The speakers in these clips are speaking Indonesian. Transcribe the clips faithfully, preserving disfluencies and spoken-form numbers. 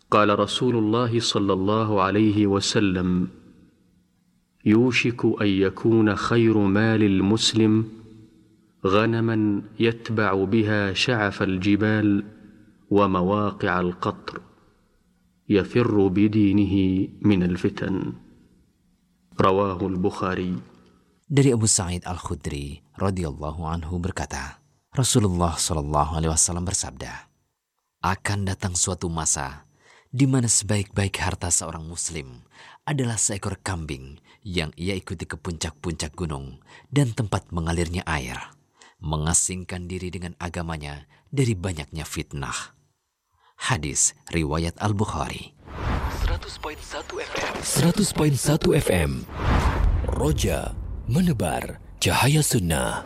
قال رسول الله صلى الله عليه وسلم يوشك أن يكون خير مال المسلم غنما يتبع بها شعف الجبال ومواقع القطر يفر بدينه من الفتن. رواه البخاري. Dari Abu Sa'id Al-Khudri radhiyallahu anhu berkata, Rasulullah shallallahu alaihi wasallam bersabda, akan datang suatu masa di mana sebaik-baik harta seorang muslim adalah seekor kambing yang ia ikuti ke puncak-puncak gunung dan tempat mengalirnya air, mengasingkan diri dengan agamanya dari banyaknya fitnah. Hadis riwayat Al-Bukhari. seratus koma satu F M seratus koma satu F M Roja menebar cahaya sunnah.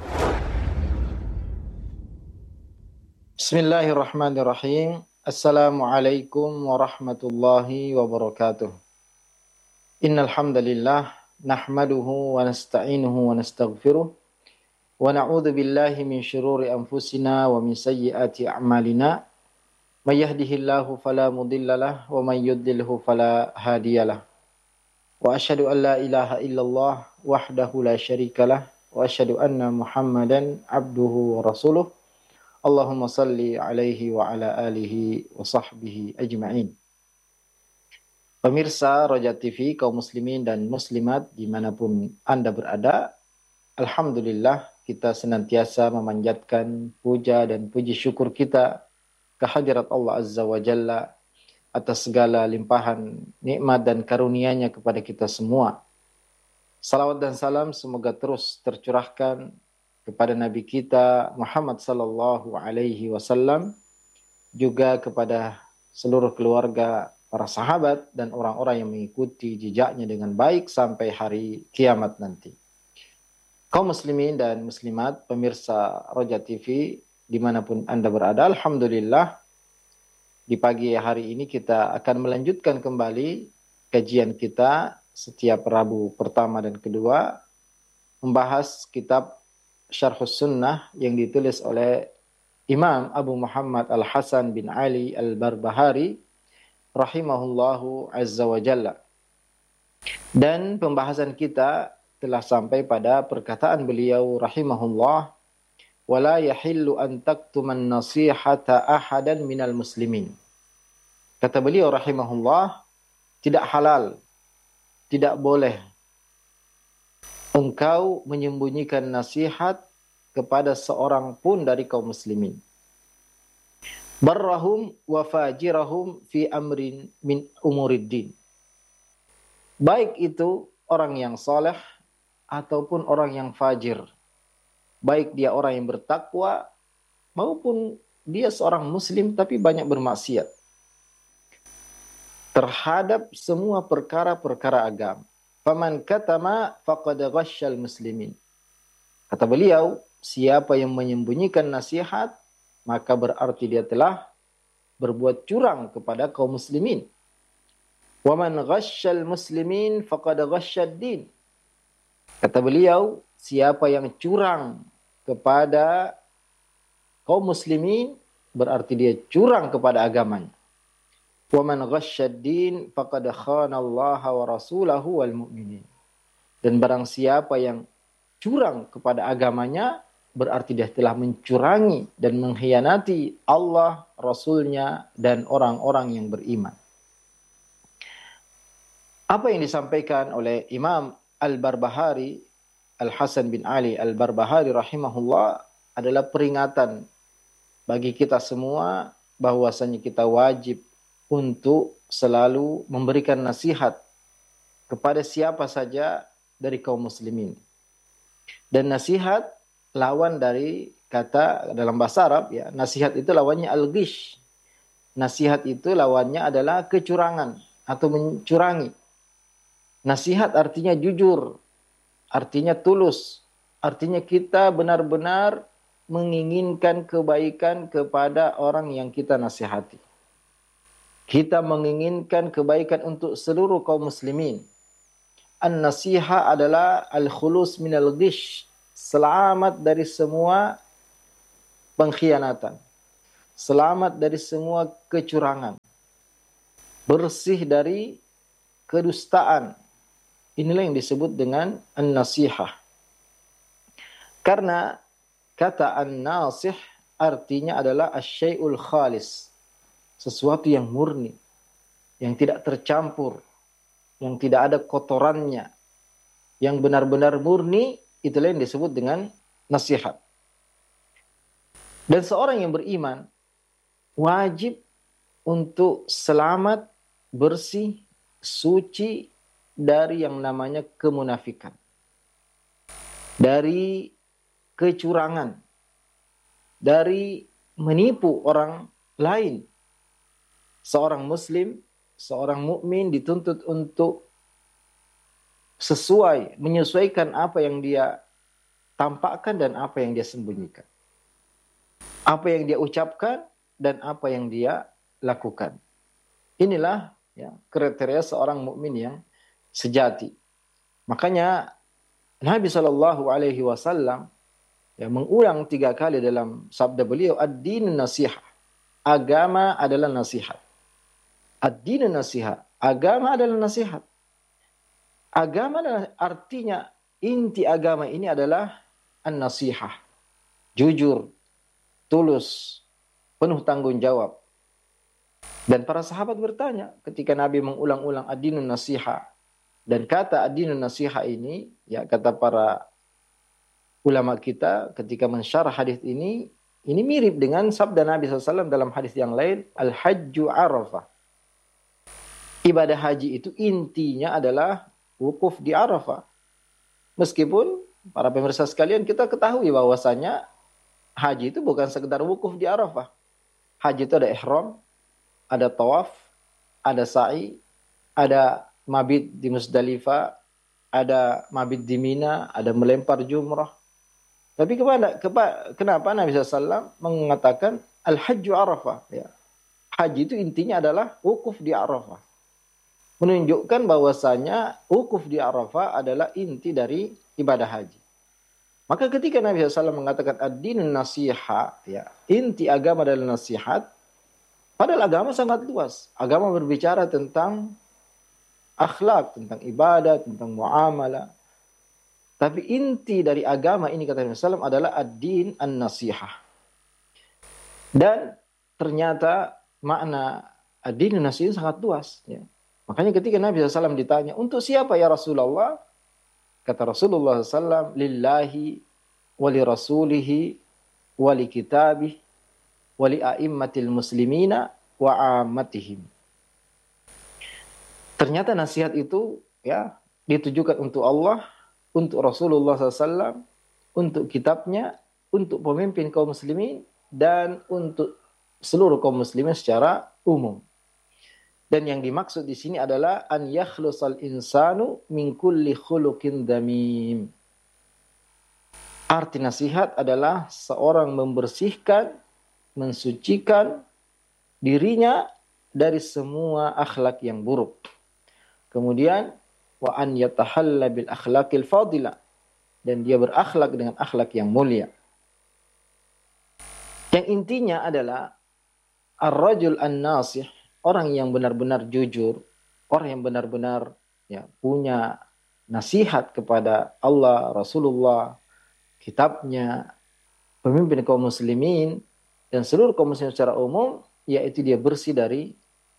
Bismillahirrahmanirrahim. Assalamualaikum warahmatullahi wabarakatuh. Innal hamdalillah nahmaduhu wa nasta'inuhu wa nastaghfiruh wa na'udzu billahi min shururi anfusina wa min sayyiati a'malina. May yahdihillahu fala mudhillalah wa may yudlilhu fala hadiyalah. Wa asyhadu an la ilaha illallah wahdahu la syarikalah wa asyhadu anna Muhammadan abduhu wa rasuluh. Allahumma salli alaihi wa ala alihi wa sahbihi ajma'in. Pemirsa Roja T V, kaum muslimin dan muslimat dimanapun Anda berada, alhamdulillah kita senantiasa memanjatkan puja dan puji syukur kita kehadirat Allah Azza wa Jalla atas segala limpahan nikmat dan karunia-Nya kepada kita semua. Salawat dan salam semoga terus tercurahkan kepada Nabi kita Muhammad sallallahu alaihi wasallam, juga kepada seluruh keluarga, para sahabat dan orang-orang yang mengikuti jejaknya dengan baik sampai hari kiamat nanti. Kaum muslimin dan muslimat, pemirsa Roja T V dimanapun Anda berada, alhamdulillah di pagi hari ini kita akan melanjutkan kembali kajian kita setiap Rabu pertama dan kedua, membahas kitab Syarhus Sunnah yang ditulis oleh Imam Abu Muhammad Al-Hasan bin Ali Al-Barbahari rahimahullahu azza wa jalla. Dan pembahasan kita telah sampai pada perkataan beliau rahimahullah, wala yahillu an taktuman nasihata ahadan minal muslimin. Kata beliau rahimahullah, tidak halal, tidak boleh engkau menyembunyikan nasihat kepada seorang pun dari kaum muslimin. Barrahum wa fajirahum fi amrin min umuriddin. Baik itu orang yang saleh ataupun orang yang fajir. Baik dia orang yang bertakwa maupun dia seorang muslim tapi banyak bermaksiat. Terhadap semua perkara-perkara agama. Faman katama faqad ghasyal muslimin. Kata beliau, siapa yang menyembunyikan nasihat, maka berarti dia telah berbuat curang kepada kaum muslimin. Wa man ghasyal muslimin faqad ghasyad din. Kata beliau, siapa yang curang kepada kaum muslimin berarti dia curang kepada agamanya. Wa man ghasyad din faqad khana Allah wa rasulahu wal mu'minin. Dan barang siapa yang curang kepada agamanya berarti dia telah mencurangi dan mengkhianati Allah, Rasulnya, dan orang-orang yang beriman. Apa yang disampaikan oleh Imam Al-Barbahari, Al-Hasan bin Ali Al-Barbahari rahimahullah adalah peringatan bagi kita semua bahwasanya kita wajib untuk selalu memberikan nasihat kepada siapa saja dari kaum muslimin. Dan nasihat lawan dari kata dalam bahasa Arab, ya, nasihat itu lawannya al-ghish. Nasihat itu lawannya adalah kecurangan atau mencurangi. Nasihat artinya jujur, artinya tulus, artinya kita benar-benar menginginkan kebaikan kepada orang yang kita nasihati. Kita menginginkan kebaikan untuk seluruh kaum muslimin. An-nasiha adalah al-khulus minal ghish, selamat dari semua pengkhianatan, selamat dari semua kecurangan. bersih dari kedustaan. Inilah yang disebut dengan an-nasihah. Karena kata an-nasih artinya adalah asy-syai'ul khalis, sesuatu yang murni, yang tidak tercampur, yang tidak ada kotorannya, yang benar-benar murni, itulah yang disebut dengan nasihat. Dan seorang yang beriman wajib untuk selamat, bersih, suci dari yang namanya kemunafikan, dari kecurangan, dari menipu orang lain. Seorang muslim, seorang mukmin dituntut untuk sesuai, menyesuaikan apa yang dia tampakkan dan apa yang dia sembunyikan. Apa yang dia ucapkan dan apa yang dia lakukan. Inilah ya, kriteria seorang mukmin yang sejati. Makanya Nabi shallallahu alaihi wasallam ya, mengulang tiga kali dalam sabda beliau, ad-din nasihat. Agama adalah nasihat. Ad-din nasihat. Agama adalah nasihat. Agama adalah, artinya inti agama ini adalah an-nasihah. Jujur, tulus, penuh tanggung jawab. Dan para sahabat bertanya ketika Nabi mengulang-ulang ad-dinun nasiha. Dan kata ad-dinun nasiha ini, ya kata para ulama kita ketika mensyarah hadis ini, ini mirip dengan sabda Nabi shallallahu alaihi wasallam dalam hadis yang lain, al-hajju arafah. Ibadah haji itu intinya adalah wukuf di Arafah. Meskipun para pemirsa sekalian kita ketahui bahwasanya haji itu bukan sekedar wukuf di Arafah. Haji itu ada ihram, ada tawaf, ada sa'i, ada mabit di Musdalifah, ada mabit di Mina, ada melempar jumrah. Tapi kepada, kepa, kenapa Nabi shallallahu alaihi wasallam mengatakan al-hajju Arafah? Ya. Haji itu intinya adalah wukuf di Arafah. Menunjukkan bahwasanya wukuf di Arafah adalah inti dari ibadah haji. Maka ketika Nabi shallallahu alaihi wasallam mengatakan ad-dinun nasiha, ya, inti agama adalah nasihat, padahal agama sangat luas. Agama berbicara tentang akhlak, tentang ibadah, tentang muamalah. Tapi inti dari agama ini kata Nabi shallallahu alaihi wasallam adalah ad-din an-nasihah. Dan ternyata makna ad-din an-nasihah sangat luas. Ya. Makanya ketika Nabi shallallahu alaihi wasallam ditanya, untuk siapa ya Rasulullah? Kata Rasulullah shallallahu alaihi wasallam, lillahi wali rasulihi wali kitabih wali a'immatil muslimina wa ammatihim. Ternyata nasihat itu ya ditujukan untuk Allah, untuk Rasulullah shallallahu alaihi wasallam, untuk kitabnya, untuk pemimpin kaum muslimin, dan untuk seluruh kaum muslimin secara umum. Dan yang dimaksud di sini adalah an yakhlusal insanu min kulli khuluqin damim. Arti nasihat adalah seorang membersihkan, mensucikan dirinya dari semua akhlak yang buruk. Kemudian wa an yatahalla bil akhlaqil fadilah, dan dia berakhlak dengan akhlak yang mulia. Yang intinya adalah ar-rajul an-nasih, orang yang benar-benar jujur, orang yang benar-benar ya, punya nasihat kepada Allah, Rasulullah, kitabnya, pemimpin kaum muslimin, dan seluruh kaum muslimin secara umum, yaitu dia bersih dari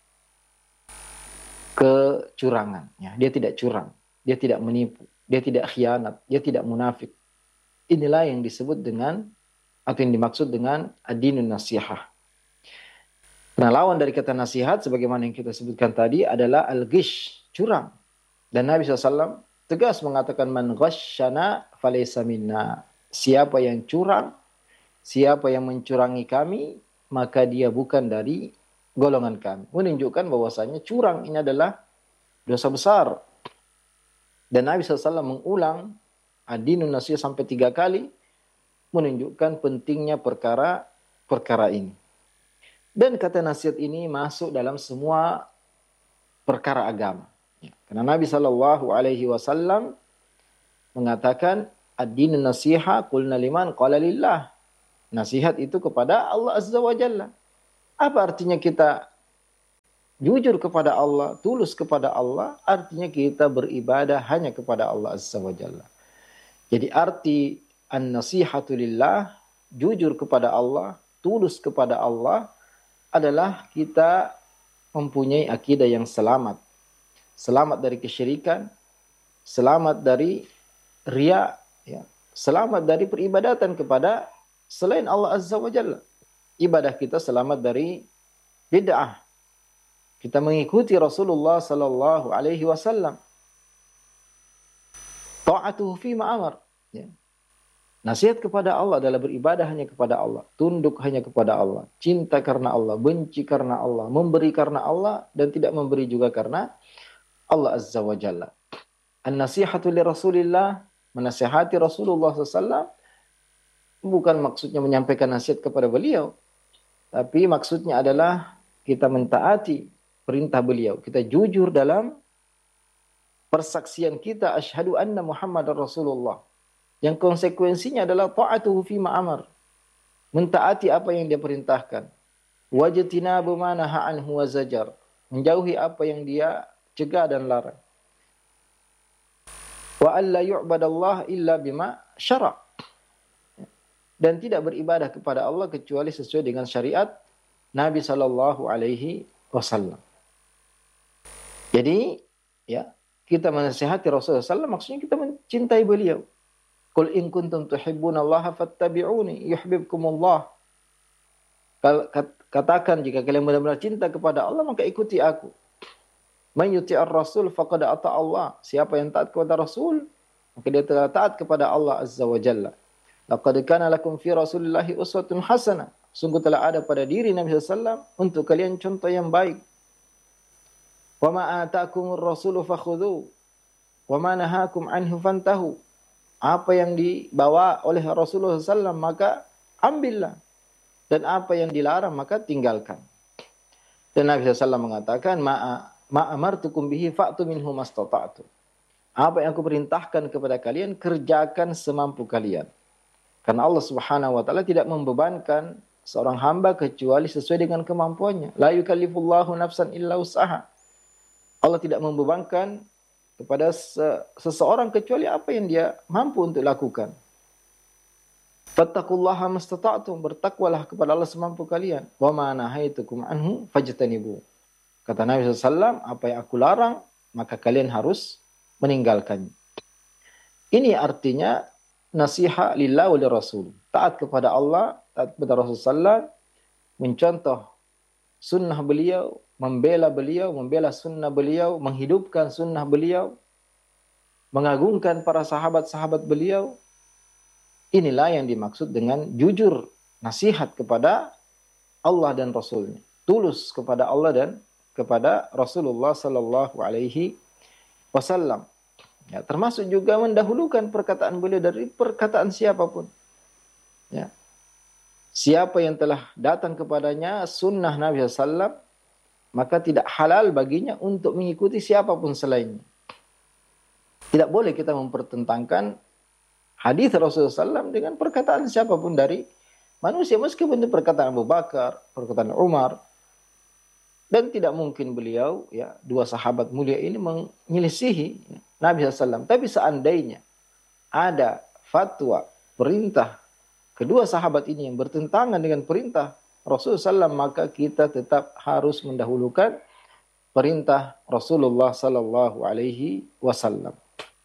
kecurangan. Ya, dia tidak curang, dia tidak menipu, dia tidak khianat, dia tidak munafik. Inilah yang disebut dengan, atau yang dimaksud dengan ad-dinun nasihah. Nah, lawan dari kata nasihat, sebagaimana yang kita sebutkan tadi, adalah al-ghish, curang. Dan Nabi shallallahu alaihi wasallam tegas mengatakan, man ghashana falaysa minna. Siapa yang curang, siapa yang mencurangi kami, maka dia bukan dari golongan kami. Menunjukkan bahwasanya curang ini adalah dosa besar. Dan Nabi shallallahu alaihi wasallam mengulang ad-dinun nasihat sampai tiga kali, menunjukkan pentingnya perkara-perkara ini. Dan kata nasihat ini masuk dalam semua perkara agama. Ya. Karena Nabi shallallahu alaihi wasallam mengatakan ad-dinun nasiha qulna liman qala lillah. Nasihat itu kepada Allah Azza wa Jalla. Apa artinya kita jujur kepada Allah, tulus kepada Allah, artinya kita beribadah hanya kepada Allah Azza wa Jalla. Jadi arti an-nasihatu lillah, jujur kepada Allah, tulus kepada Allah, adalah kita mempunyai akidah yang selamat. Selamat dari kesyirikan, selamat dari riya, ya. Selamat dari peribadatan kepada selain Allah Azza wa Jalla. Ibadah kita selamat dari bid'ah. Kita mengikuti Rasulullah sallallahu alaihi wasallam. Ta'atuhu fi ma'amar. Ya. Nasihat kepada Allah adalah beribadah hanya kepada Allah, tunduk hanya kepada Allah, cinta karena Allah, benci karena Allah, memberi karena Allah, dan tidak memberi juga karena Allah Azza wa Jalla. An-nasihatu li Rasulillah, menasihati Rasulullah sallallahu alaihi wasallam, bukan maksudnya menyampaikan nasihat kepada beliau, tapi maksudnya adalah kita mentaati perintah beliau. Kita jujur dalam persaksian kita, asyhadu anna Muhammadar Rasulullah. Yang konsekuensinya adalah ta'atuhu fi ma'amar. Mentaati apa yang dia perintahkan. Wajtinabu ma naha anhu wa zajar. Menjauhi apa yang dia cegah dan larang. Wa alla yu'badallah illa bima syara'. Dan tidak beribadah kepada Allah kecuali sesuai dengan syariat Nabi sallallahu alaihi wasallam. Jadi, ya, kita menasihati Rasulullah sallallahu alaihi wasallam maksudnya kita mencintai beliau. Qul in kuntum tuhibbunallaha fattabi'uni yuhibbukumullah. Katakan jika kalian benar-benar cinta kepada Allah maka ikuti aku. Man yuti'ir rasul faqad ata Allah. Siapa yang taat kepada Rasul maka dia telah taat kepada Allah Azza wa Jalla. Laqad kana lakum fi Rasulillahi uswatun hasanah. Sungguh telah ada pada diri Nabi sallallahu alaihi wasallam untuk kalian contoh yang baik. Wa ma ataakumur rasulu fakhudhu wa ma nahakum anhu fantahu. Apa yang dibawa oleh Rasulullah sallallahu alaihi wasallam maka ambillah, dan apa yang dilarang maka tinggalkan. Dan Nabi sallallahu alaihi wasallam mengatakan, ma ma amartukum bihi fa'tu minhu mastata'tu. Apa yang aku perintahkan kepada kalian kerjakan semampu kalian. Karena Allah Subhanahu wa taala tidak membebankan seorang hamba kecuali sesuai dengan kemampuannya. La yukallifullahu nafsan illa wus'aha. Allah tidak membebankan kepada seseorang kecuali apa yang dia mampu untuk lakukan. Fattaqullaha mastata'tum, bertakwalah kepada Allah semampu kalian. Wa ma nahaitukum anhu fajtanibu. Kata Nabi sallallahu alaihi wasallam, apa yang aku larang maka kalian harus meninggalkannya. Ini artinya nasihat lillah wa lirrasul. Taat kepada Allah, taat kepada Rasulullah sallallahu alaihi wasallam, mencontoh sunnah beliau, membela beliau, membela sunnah beliau, menghidupkan sunnah beliau, mengagungkan para sahabat-sahabat beliau. Inilah yang dimaksud dengan jujur, nasihat kepada Allah dan Rasulnya. Tulus kepada Allah dan kepada Rasulullah sallallahu alaihi wasallam. Ya, termasuk juga mendahulukan perkataan beliau dari perkataan siapapun. Ya. Siapa yang telah datang kepadanya sunnah Nabi sallallahu alaihi wasallam, maka tidak halal baginya untuk mengikuti siapapun selainnya. Tidak boleh kita mempertentangkan hadis Rasulullah sallallahu alaihi wasallam dengan perkataan siapapun dari manusia, meskipun itu perkataan Abu Bakar, perkataan Umar. Dan tidak mungkin beliau, ya, dua sahabat mulia ini menyelisihi Nabi sallallahu alaihi wasallam. Tapi seandainya ada fatwa, perintah kedua sahabat ini yang bertentangan dengan perintah Rasulullah sallallahu alaihi wasallam, maka kita tetap harus mendahulukan perintah Rasulullah sallallahu alaihi wasallam.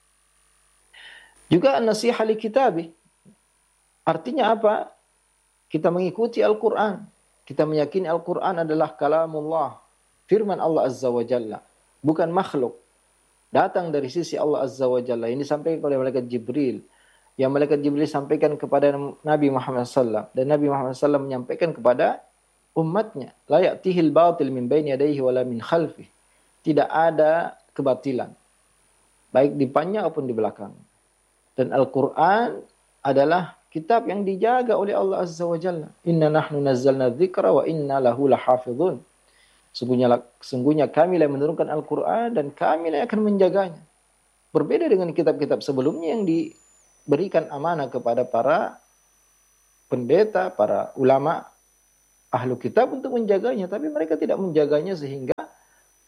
Juga an-nasihah li kitabi. Artinya apa? Kita mengikuti Al-Quran. Kita meyakini Al-Quran adalah kalamullah, firman Allah Azza wa Jalla, bukan makhluk. Datang dari sisi Allah Azza wa Jalla. Ini disampaikan oleh malaikat Jibril. Yang malaikat Jibril sampaikan kepada Nabi Muhammad sallallahu alaihi wasallam. Dan Nabi Muhammad sallallahu alaihi wasallam menyampaikan kepada umatnya. La ya'tihil batil min baini yadayhi wala min khalfih. Tidak ada kebatilan, baik di depannya maupun di belakang. Dan Al-Quran adalah kitab yang dijaga oleh Allah Azza wa Jalla. Inna nahnu nazzalna dzikra wa inna lahu lahafidhun. Sungguhnya, sungguhnya kami yang menurunkan Al-Quran dan kami yang akan menjaganya. Berbeda dengan kitab-kitab sebelumnya yang diberikan amanah kepada para pendeta, para ulama, ahlu kitab untuk menjaganya. Tapi mereka tidak menjaganya sehingga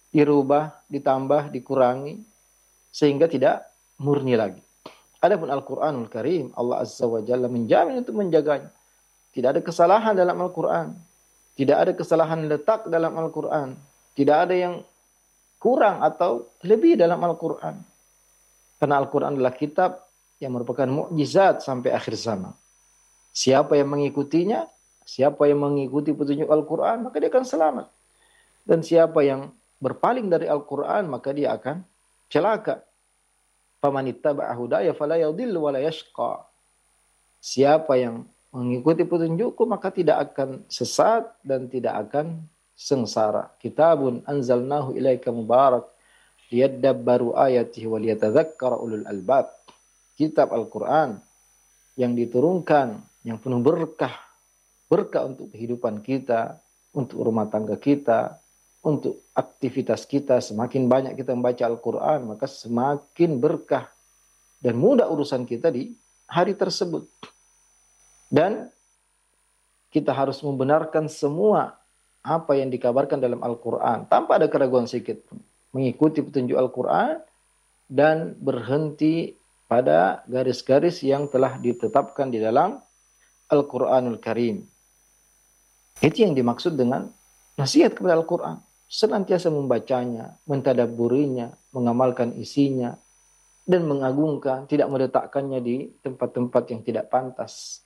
dirubah, ditambah, dikurangi, sehingga tidak murni lagi. Adapun Al-Quranul Karim, Allah Azza wa Jalla menjamin untuk menjaganya. Tidak ada kesalahan dalam Al-Quran. Tidak ada kesalahan letak dalam Al-Quran. Tidak ada yang kurang atau lebih dalam Al-Quran. Karena Al-Quran adalah kitab yang merupakan mukjizat sampai akhir zaman. Siapa yang mengikutinya, siapa yang mengikuti petunjuk Al-Quran, maka dia akan selamat. Dan siapa yang berpaling dari Al-Quran, maka dia akan celaka. Faman ittaba'a hudaya fala yadhillu wa la yashqa. Siapa yang mengikuti petunjukku maka tidak akan sesat dan tidak akan sengsara. Kitabun anzalnahu ilaika mubarak liyadabbaru ayatihi wa liyatadzakkara ulul albab. Kitab Al-Quran yang diturunkan, yang penuh berkah. Berkah untuk kehidupan kita, untuk rumah tangga kita, untuk aktivitas kita. Semakin banyak kita membaca Al-Quran, maka semakin berkah dan mudah urusan kita di hari tersebut. Dan kita harus membenarkan semua apa yang dikabarkan dalam Al-Quran tanpa ada keraguan sedikit pun. Mengikuti petunjuk Al-Quran dan berhenti pada garis-garis yang telah ditetapkan di dalam Al-Quranul Karim. Itu yang dimaksud dengan nasihat kepada Al-Quran. Senantiasa membacanya, mentadabburinya, mengamalkan isinya, dan mengagungkan, tidak meletakkannya di tempat-tempat yang tidak pantas.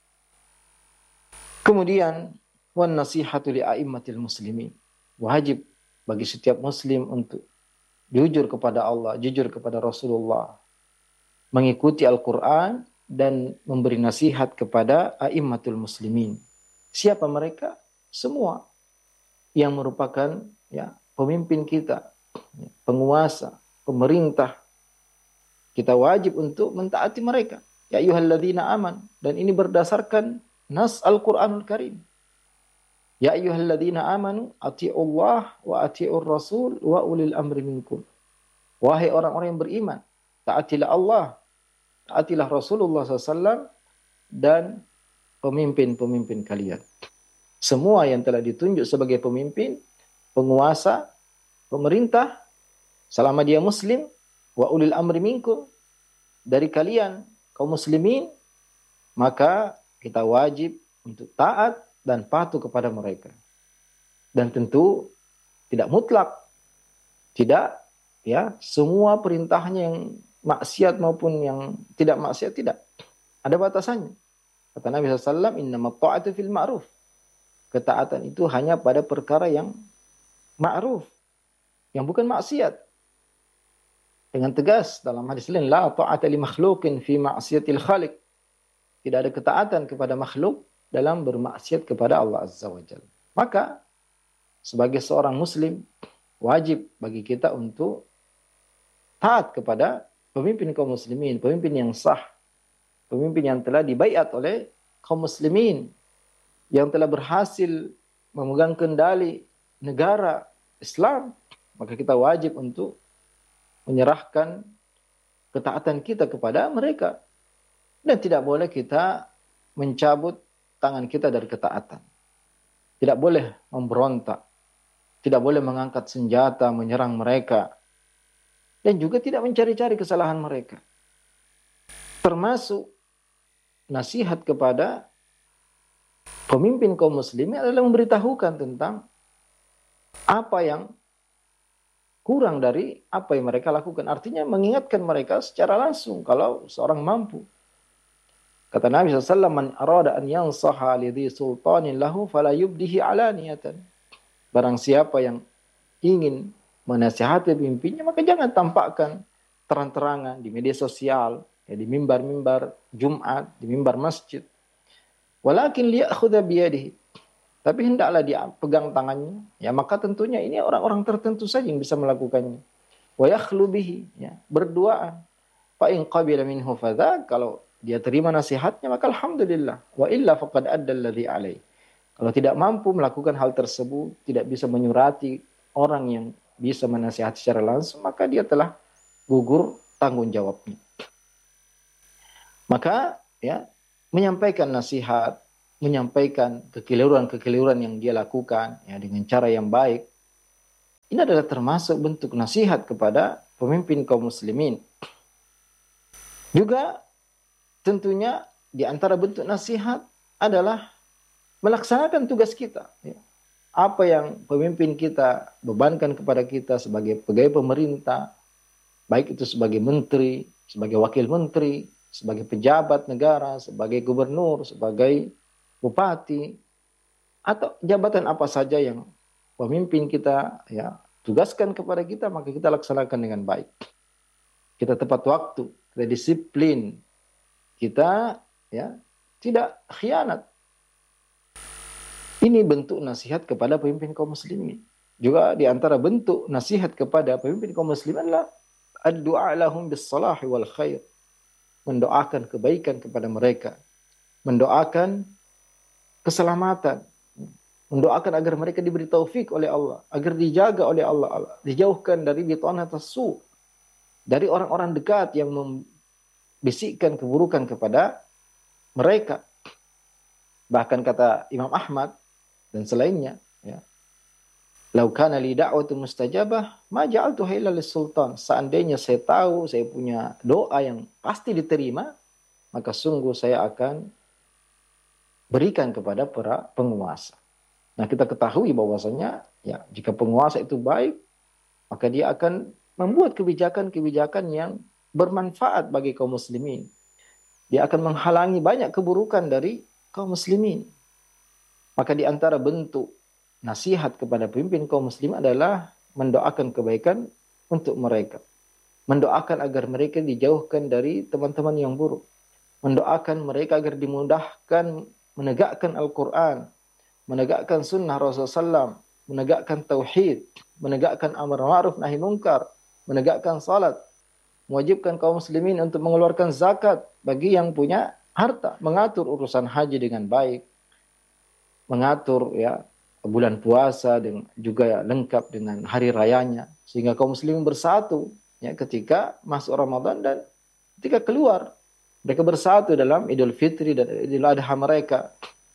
Kemudian, wan nasihatu li a'immatil muslimin. Wajib bagi setiap muslim untuk jujur kepada Allah, jujur kepada Rasulullah, mengikuti Al-Quran dan memberi nasihat kepada a'immatul muslimin. Siapa mereka? Semua yang merupakan ya pemimpin kita, ya, penguasa, pemerintah. Kita wajib untuk mentaati mereka. Ya ayyuhalladzina aman. Dan ini berdasarkan nas Al-Quranul Karim. Ya ayyuhalladzina amanu ati'ullah wa ati'ur rasul wa ulil amri minkum. Wahai orang-orang yang beriman, taatilah Allah, taatilah Rasulullah sallallahu alaihi wasallam dan pemimpin-pemimpin kalian. Semua yang telah ditunjuk sebagai pemimpin, penguasa, pemerintah, selama dia muslim, wa ulil amri minkum, dari kalian, kaum muslimin, maka kita wajib untuk taat dan patuh kepada mereka. Dan tentu tidak mutlak. Tidak, ya, semua perintahnya yang maksiat maupun yang tidak maksiat, tidak. Ada batasannya. Kata Nabi sallallahu alaihi wasallam, innamat ta'atu fil ma'ruf. Ketaatan itu hanya pada perkara yang ma'ruf, yang bukan maksiat. Dengan tegas dalam hadis lain, la ta'ata li makhluqin fi ma'siyatil khaliq. Tidak ada ketaatan kepada makhluk dalam bermaksiat kepada Allah Azza wa Jalla. Maka sebagai seorang muslim wajib bagi kita untuk taat kepada pemimpin kaum muslimin, pemimpin yang sah, pemimpin yang telah dibaiat oleh kaum muslimin, yang telah berhasil memegang kendali negara Islam. Maka kita wajib untuk menyerahkan ketaatan kita kepada mereka. Dan tidak boleh kita mencabut tangan kita dari ketaatan. Tidak boleh memberontak. Tidak boleh mengangkat senjata menyerang mereka. Dan juga tidak mencari-cari kesalahan mereka. Termasuk nasihat kepada pemimpin kaum muslimin adalah memberitahukan tentang apa yang kurang dari apa yang mereka lakukan. Artinya mengingatkan mereka secara langsung kalau seorang mampu. Kata Nabi sallallahu alaihi wasallam, man arada an yansaha lidhi sultanin lahu fala yubdihi alaniyatan. Barang siapa yang ingin menasihati pemimpinnya, maka jangan tampakkan terang-terangan di media sosial, ya, di mimbar-mimbar Jumat, di mimbar masjid. Walakin liya'khudha biyadihi. Tapi hendaklah dia pegang tangannya. Ya, maka tentunya ini orang-orang tertentu saja yang bisa melakukannya. Wa yakhlu bihi, ya, berduaan. Fa in qabila minhu fadza, kalau dia terima nasihatnya maka alhamdulillah. Wa illa faqad adda alladhi alaihi. Kalau tidak mampu melakukan hal tersebut, tidak bisa menyurati orang yang bisa menasihati secara langsung, maka dia telah gugur tanggung jawabnya. Maka ya, menyampaikan nasihat, menyampaikan kekeliruan-kekeliruan yang dia lakukan ya dengan cara yang baik, Ini adalah termasuk bentuk nasihat kepada pemimpin kaum muslimin. Juga tentunya di antara bentuk nasihat adalah melaksanakan tugas kita. Apa yang pemimpin kita bebankan kepada kita sebagai pegawai pemerintah, baik itu sebagai menteri, sebagai wakil menteri, sebagai pejabat negara, sebagai gubernur, sebagai bupati, atau jabatan apa saja yang pemimpin kita ya tugaskan kepada kita, maka kita laksanakan dengan baik. Kita tepat waktu, kita disiplin, kita ya tidak khianat. Ini bentuk nasihat kepada pemimpin kaum muslimin. Juga di antara bentuk nasihat kepada pemimpin kaum muslimin adalah ad-du'a lahum bis-salahi wal khair. Mendoakan kebaikan kepada mereka, mendoakan keselamatan, mendoakan agar mereka diberi taufik oleh Allah, agar dijaga oleh Allah, Allah dijauhkan dari bitanat as-su, dari orang-orang dekat yang membisikkan keburukan kepada mereka. Bahkan kata Imam Ahmad dan selainnya, ya, "Lau kana li da'watun mustajabah, ma ja'altuha illa lis-sultan." Seandainya saya tahu saya punya doa yang pasti diterima, maka sungguh saya akan berikan kepada para penguasa. Nah, kita ketahui bahwasanya ya jika penguasa itu baik, maka dia akan membuat kebijakan-kebijakan yang bermanfaat bagi kaum muslimin. Dia akan menghalangi banyak keburukan dari kaum muslimin. Maka di antara bentuk nasihat kepada pemimpin kaum muslim adalah mendoakan kebaikan untuk mereka. Mendoakan agar mereka dijauhkan dari teman-teman yang buruk. Mendoakan mereka agar dimudahkan menegakkan Al-Quran, menegakkan sunnah Rasulullah sallallahu alaihi wasallam, menegakkan tauhid, menegakkan amar ma'ruf nahi munkar, menegakkan salat, mewajibkan kaum muslimin untuk mengeluarkan zakat bagi yang punya harta, mengatur urusan haji dengan baik, mengatur ya bulan puasa dengan juga ya, lengkap dengan hari rayanya, sehingga kaum muslimin bersatu ya ketika masuk Ramadan dan ketika keluar, mereka bersatu dalam Idul Fitri dan Idul Adha mereka.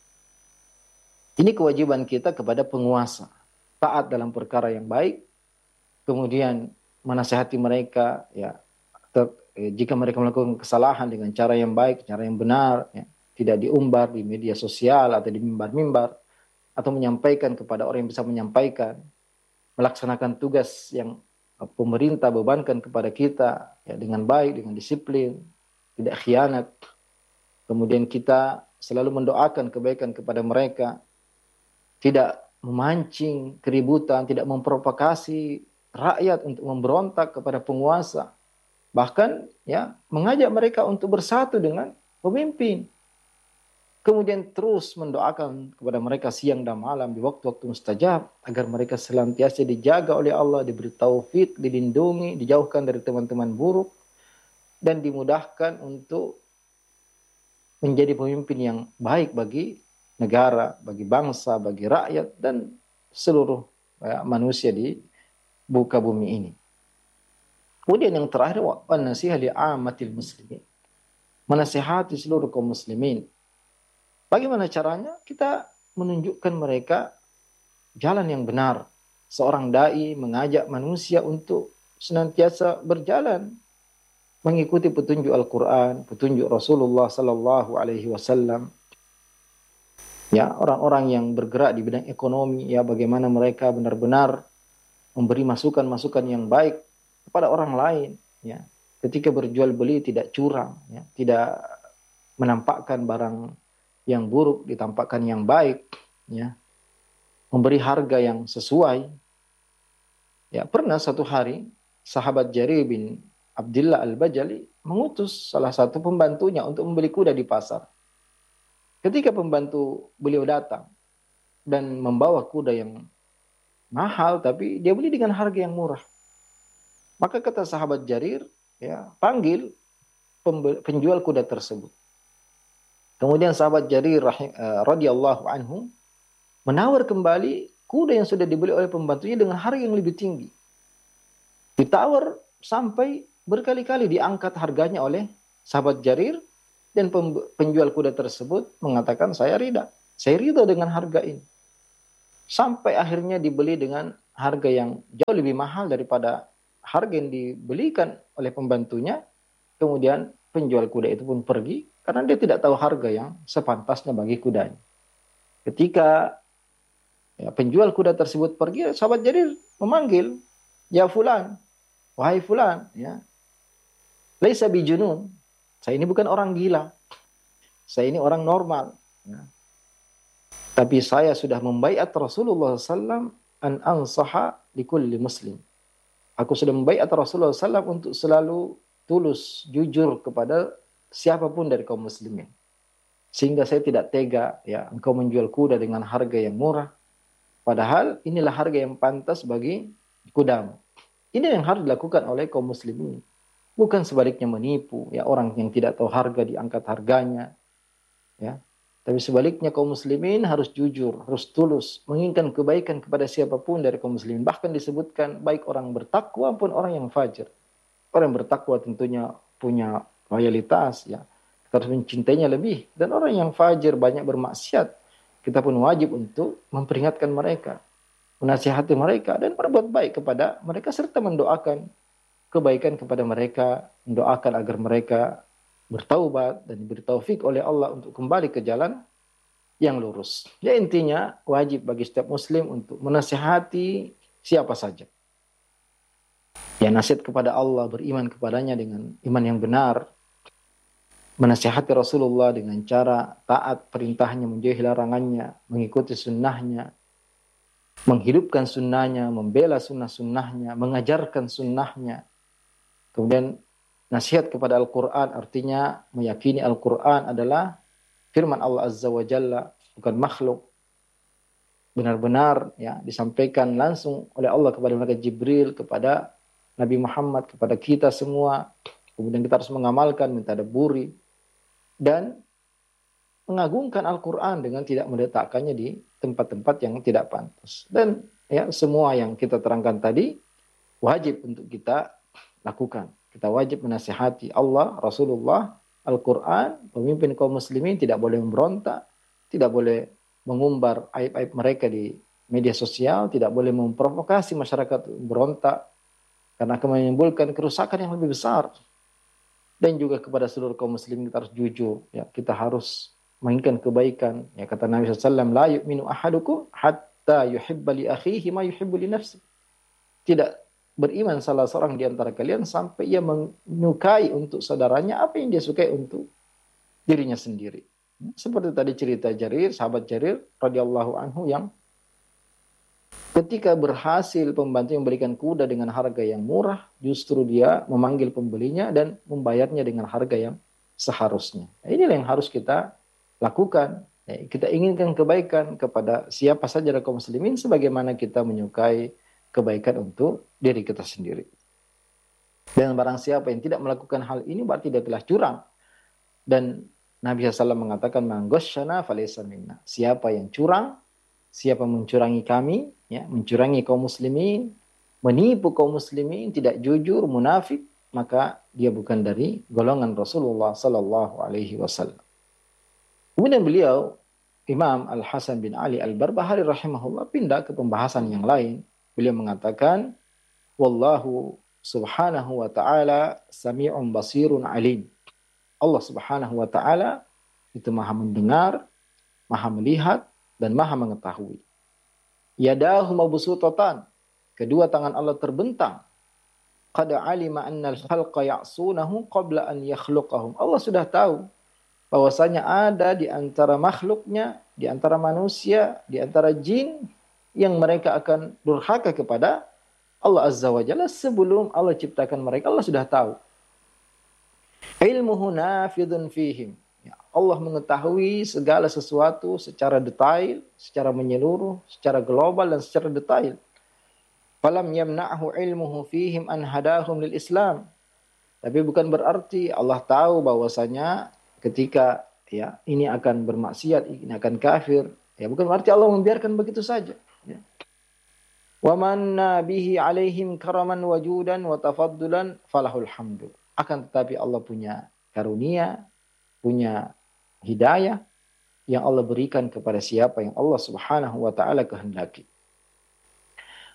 Ini kewajiban kita kepada penguasa. Taat dalam perkara yang baik, kemudian menasihati mereka ya ter, eh, jika mereka melakukan kesalahan dengan cara yang baik, cara yang benar, ya, tidak diumbar di media sosial atau di mimbar-mimbar, atau menyampaikan kepada orang yang bisa menyampaikan, melaksanakan tugas yang pemerintah bebankan kepada kita ya, dengan baik, dengan disiplin, tidak khianat. Kemudian kita selalu mendoakan kebaikan kepada mereka, tidak memancing keributan, tidak memprovokasi rakyat untuk memberontak kepada penguasa. Bahkan ya mengajak mereka untuk bersatu dengan pemimpin. Kemudian terus mendoakan kepada mereka siang dan malam di waktu-waktu mustajab agar mereka senantiasa dijaga oleh Allah, diberi taufik, dilindungi, dijauhkan dari teman-teman buruk dan dimudahkan untuk menjadi pemimpin yang baik bagi negara, bagi bangsa, bagi rakyat, dan seluruh ya, manusia di muka bumi ini. Kemudian yang terakhir, wan nasihat li ammatil muslimin. Menasihati seluruh kaum muslimin. Bagaimana caranya? Kita menunjukkan mereka jalan yang benar. Seorang dai mengajak manusia untuk senantiasa berjalan mengikuti petunjuk Al-Quran, petunjuk Rasulullah sallallahu alaihi wasallam. Ya, orang-orang yang bergerak di bidang ekonomi, ya bagaimana mereka benar-benar memberi masukan-masukan yang baik kepada orang lain, ya. Ketika berjual beli tidak curang, ya, tidak menampakkan barang yang buruk, ditampakkan yang baik, ya. Memberi harga yang sesuai. Ya, pernah satu hari sahabat Jarir bin Abdullah Al-Bajali mengutus salah satu pembantunya untuk membeli kuda di pasar. Ketika pembantu beliau datang dan membawa kuda yang mahal, tapi dia beli dengan harga yang murah. Maka kata sahabat Jarir, ya, panggil penjual kuda tersebut. Kemudian sahabat Jarir uh, radhiyallahu anhu menawar kembali kuda yang sudah dibeli oleh pembantunya dengan harga yang lebih tinggi. Ditawar sampai berkali-kali diangkat harganya oleh sahabat Jarir. Dan penjual kuda tersebut mengatakan, saya rida. Saya rida dengan harga ini. Sampai akhirnya dibeli dengan harga yang jauh lebih mahal daripada harga yang dibelikan oleh pembantunya, kemudian penjual kuda itu pun pergi karena dia tidak tahu harga yang sepantasnya bagi kudanya. Ketika ya, penjual kuda tersebut pergi, sahabat Jarir memanggil, ya fulan, wahai fulan, ya, laisa bijunun, saya ini bukan orang gila, saya ini orang normal, ya. Tapi saya sudah membaiat Rasulullah sallallahu alaihi wasallam an ansaha likulli muslim. Aku sudah membaiat Rasulullah sallallahu alaihi wasallam untuk selalu tulus, jujur kepada siapapun dari kaum muslimin. Sehingga saya tidak tega, ya, engkau menjual kuda dengan harga yang murah. Padahal inilah harga yang pantas bagi kudamu. Ini yang harus dilakukan oleh kaum muslimin. Bukan sebaliknya menipu, ya, orang yang tidak tahu harga diangkat harganya, ya. Tapi sebaliknya kaum muslimin harus jujur, harus tulus, menginginkan kebaikan kepada siapapun dari kaum muslimin. Bahkan disebutkan baik orang bertakwa pun orang yang fajir. Orang yang bertakwa tentunya punya loyalitas, ya. Kita harus mencintainya lebih. Dan orang yang fajir banyak bermaksiat, kita pun wajib untuk memperingatkan mereka, menasihati mereka, dan berbuat baik kepada mereka serta mendoakan kebaikan kepada mereka, mendoakan agar mereka bertaubat dan diberi taufik oleh Allah untuk kembali ke jalan yang lurus. Ya, intinya wajib bagi setiap muslim untuk menasihati siapa saja. Ya, nasihat kepada Allah, beriman kepadanya dengan iman yang benar. Menasihati Rasulullah dengan cara taat perintahnya, menjauhi larangannya, mengikuti sunnahnya, menghidupkan sunnahnya, membela sunnah-sunnahnya, mengajarkan sunnahnya. Kemudian nasihat kepada Al-Quran artinya meyakini Al-Quran adalah firman Allah Azza wa Jalla, bukan makhluk. Benar-benar, ya, disampaikan langsung oleh Allah kepada malaikat Jibril, kepada Nabi Muhammad, kepada kita semua. Kemudian kita harus mengamalkan, mentadaburi, dan mengagungkan Al-Quran dengan tidak meletakkannya di tempat-tempat yang tidak pantas. Dan ya, semua yang kita terangkan tadi wajib untuk kita lakukan. Kita wajib menasihati Allah, Rasulullah, Al-Quran, pemimpin kaum muslimin tidak boleh memberontak, tidak boleh mengumbar aib-aib mereka di media sosial, tidak boleh memprovokasi masyarakat berontak, karena akan menimbulkan kerusakan yang lebih besar. Dan juga kepada seluruh kaum muslimin kita harus jujur, ya, kita harus menginginkan kebaikan. Ya, kata Nabi shallallahu alaihi wasallam, la yu'minu ahadukum hatta yuhibba li akhihi ma yuhibbu li nafsi. Tidak beriman salah seorang di antara kalian sampai ia menyukai untuk saudaranya apa yang dia sukai untuk dirinya sendiri. Seperti tadi cerita Jarir, sahabat Jarir radhiyallahu anhu yang ketika berhasil pembantu memberikan kuda dengan harga yang murah, justru dia memanggil pembelinya dan membayarnya dengan harga yang seharusnya. Nah, inilah yang harus kita lakukan. Kita inginkan kebaikan kepada siapa saja dari kaum muslimin sebagaimana kita menyukai kebaikan untuk diri kita sendiri. Dan barang siapa yang tidak melakukan hal ini berarti dia telah curang. Dan Nabi shallallahu alaihi wasallam mengatakan, man ghasyana falaysa minna. Siapa yang curang, siapa mencurangi kami, ya, mencurangi kaum muslimin, menipu kaum muslimin, tidak jujur, munafik, maka dia bukan dari golongan Rasulullah sallallahu alaihi wasallam. Kemudian beliau, Imam Al-Hasan bin Ali Al-Barbahari rahimahullah, pindah ke pembahasan yang lain. Beliau mengatakan, wallahu subhanahu wa ta'ala sami'un basirun alim. Allah subhanahu wa ta'ala itu maha mendengar, maha melihat, dan maha mengetahui. Yadahu mabsutatan, kedua tangan Allah terbentang. Qad alima annal khalqa ya'sunahu qabla an yakhluqahum. Allah sudah tahu bahwasanya ada di antara makhluknya, di antara manusia, di antara jin yang mereka akan durhaka kepada Allah Azza wa Jalla sebelum Allah ciptakan mereka. Allah sudah tahu. Ilmuhu nafidun fihim. Ya, Allah mengetahui segala sesuatu secara detail, secara menyeluruh, secara global dan secara detail. Falam yamna'hu ilmuhu fihim an hadahum lil Islam. Tapi bukan berarti Allah tahu bahwasanya ketika ya ini akan bermaksiat, ini akan kafir, ya bukan berarti Allah membiarkan begitu saja. Ya. Wa manna bihi alaihim karaman wajudan wa tafaddulan falahul hamdu. Akan tetapi Allah punya karunia, punya hidayah yang Allah berikan kepada siapa yang Allah Subhanahu wa taala kehendaki.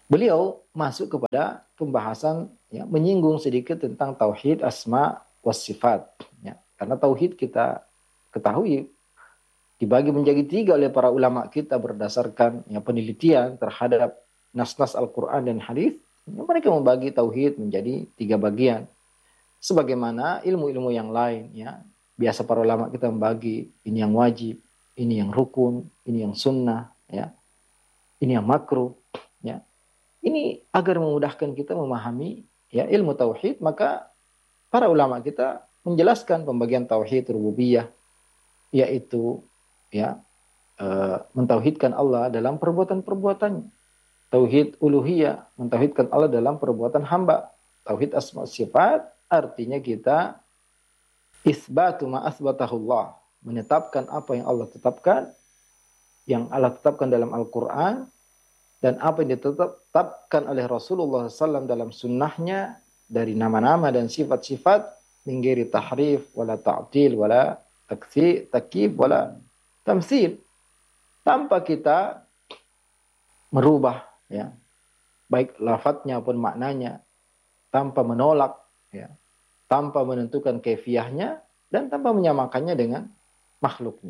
beliau masuk kepada pembahasan ya, menyinggung sedikit tentang tauhid asma was sifat ya. Karena tauhid kita ketahui dibagi menjadi tiga oleh para ulama kita berdasarkan ya, penelitian terhadap nas-nas Al-Quran dan hadis. Ya, mereka membagi tauhid menjadi tiga bagian. Sebagaimana ilmu-ilmu yang lain ya, biasa para ulama kita membagi ini yang wajib, ini yang rukun, ini yang sunnah, ya, ini yang makruh, ya. Ini agar memudahkan kita memahami ya ilmu tauhid, maka para ulama kita menjelaskan pembagian tauhid rububiyah, yaitu ya uh, mentauhidkan Allah dalam perbuatan-perbuatannya. Tauhid uluhiyah, mentauhidkan Allah dalam perbuatan hamba. Tauhid asma sifat artinya kita isbatu ma asbatahullah, menetapkan apa yang Allah tetapkan, yang Allah tetapkan dalam Al-Quran, dan apa yang ditetapkan oleh Rasulullah shallallahu alaihi wasallam dalam sunnahnya dari nama-nama dan sifat-sifat, min ghairi tahrif wala ta'til wala takfi takyif wala tamtsil, tanpa kita merubah ya baik lafadznya maupun maknanya, tanpa menolak ya, tanpa menentukan kaifiyahnya, dan tanpa menyamakannya dengan makhluknya.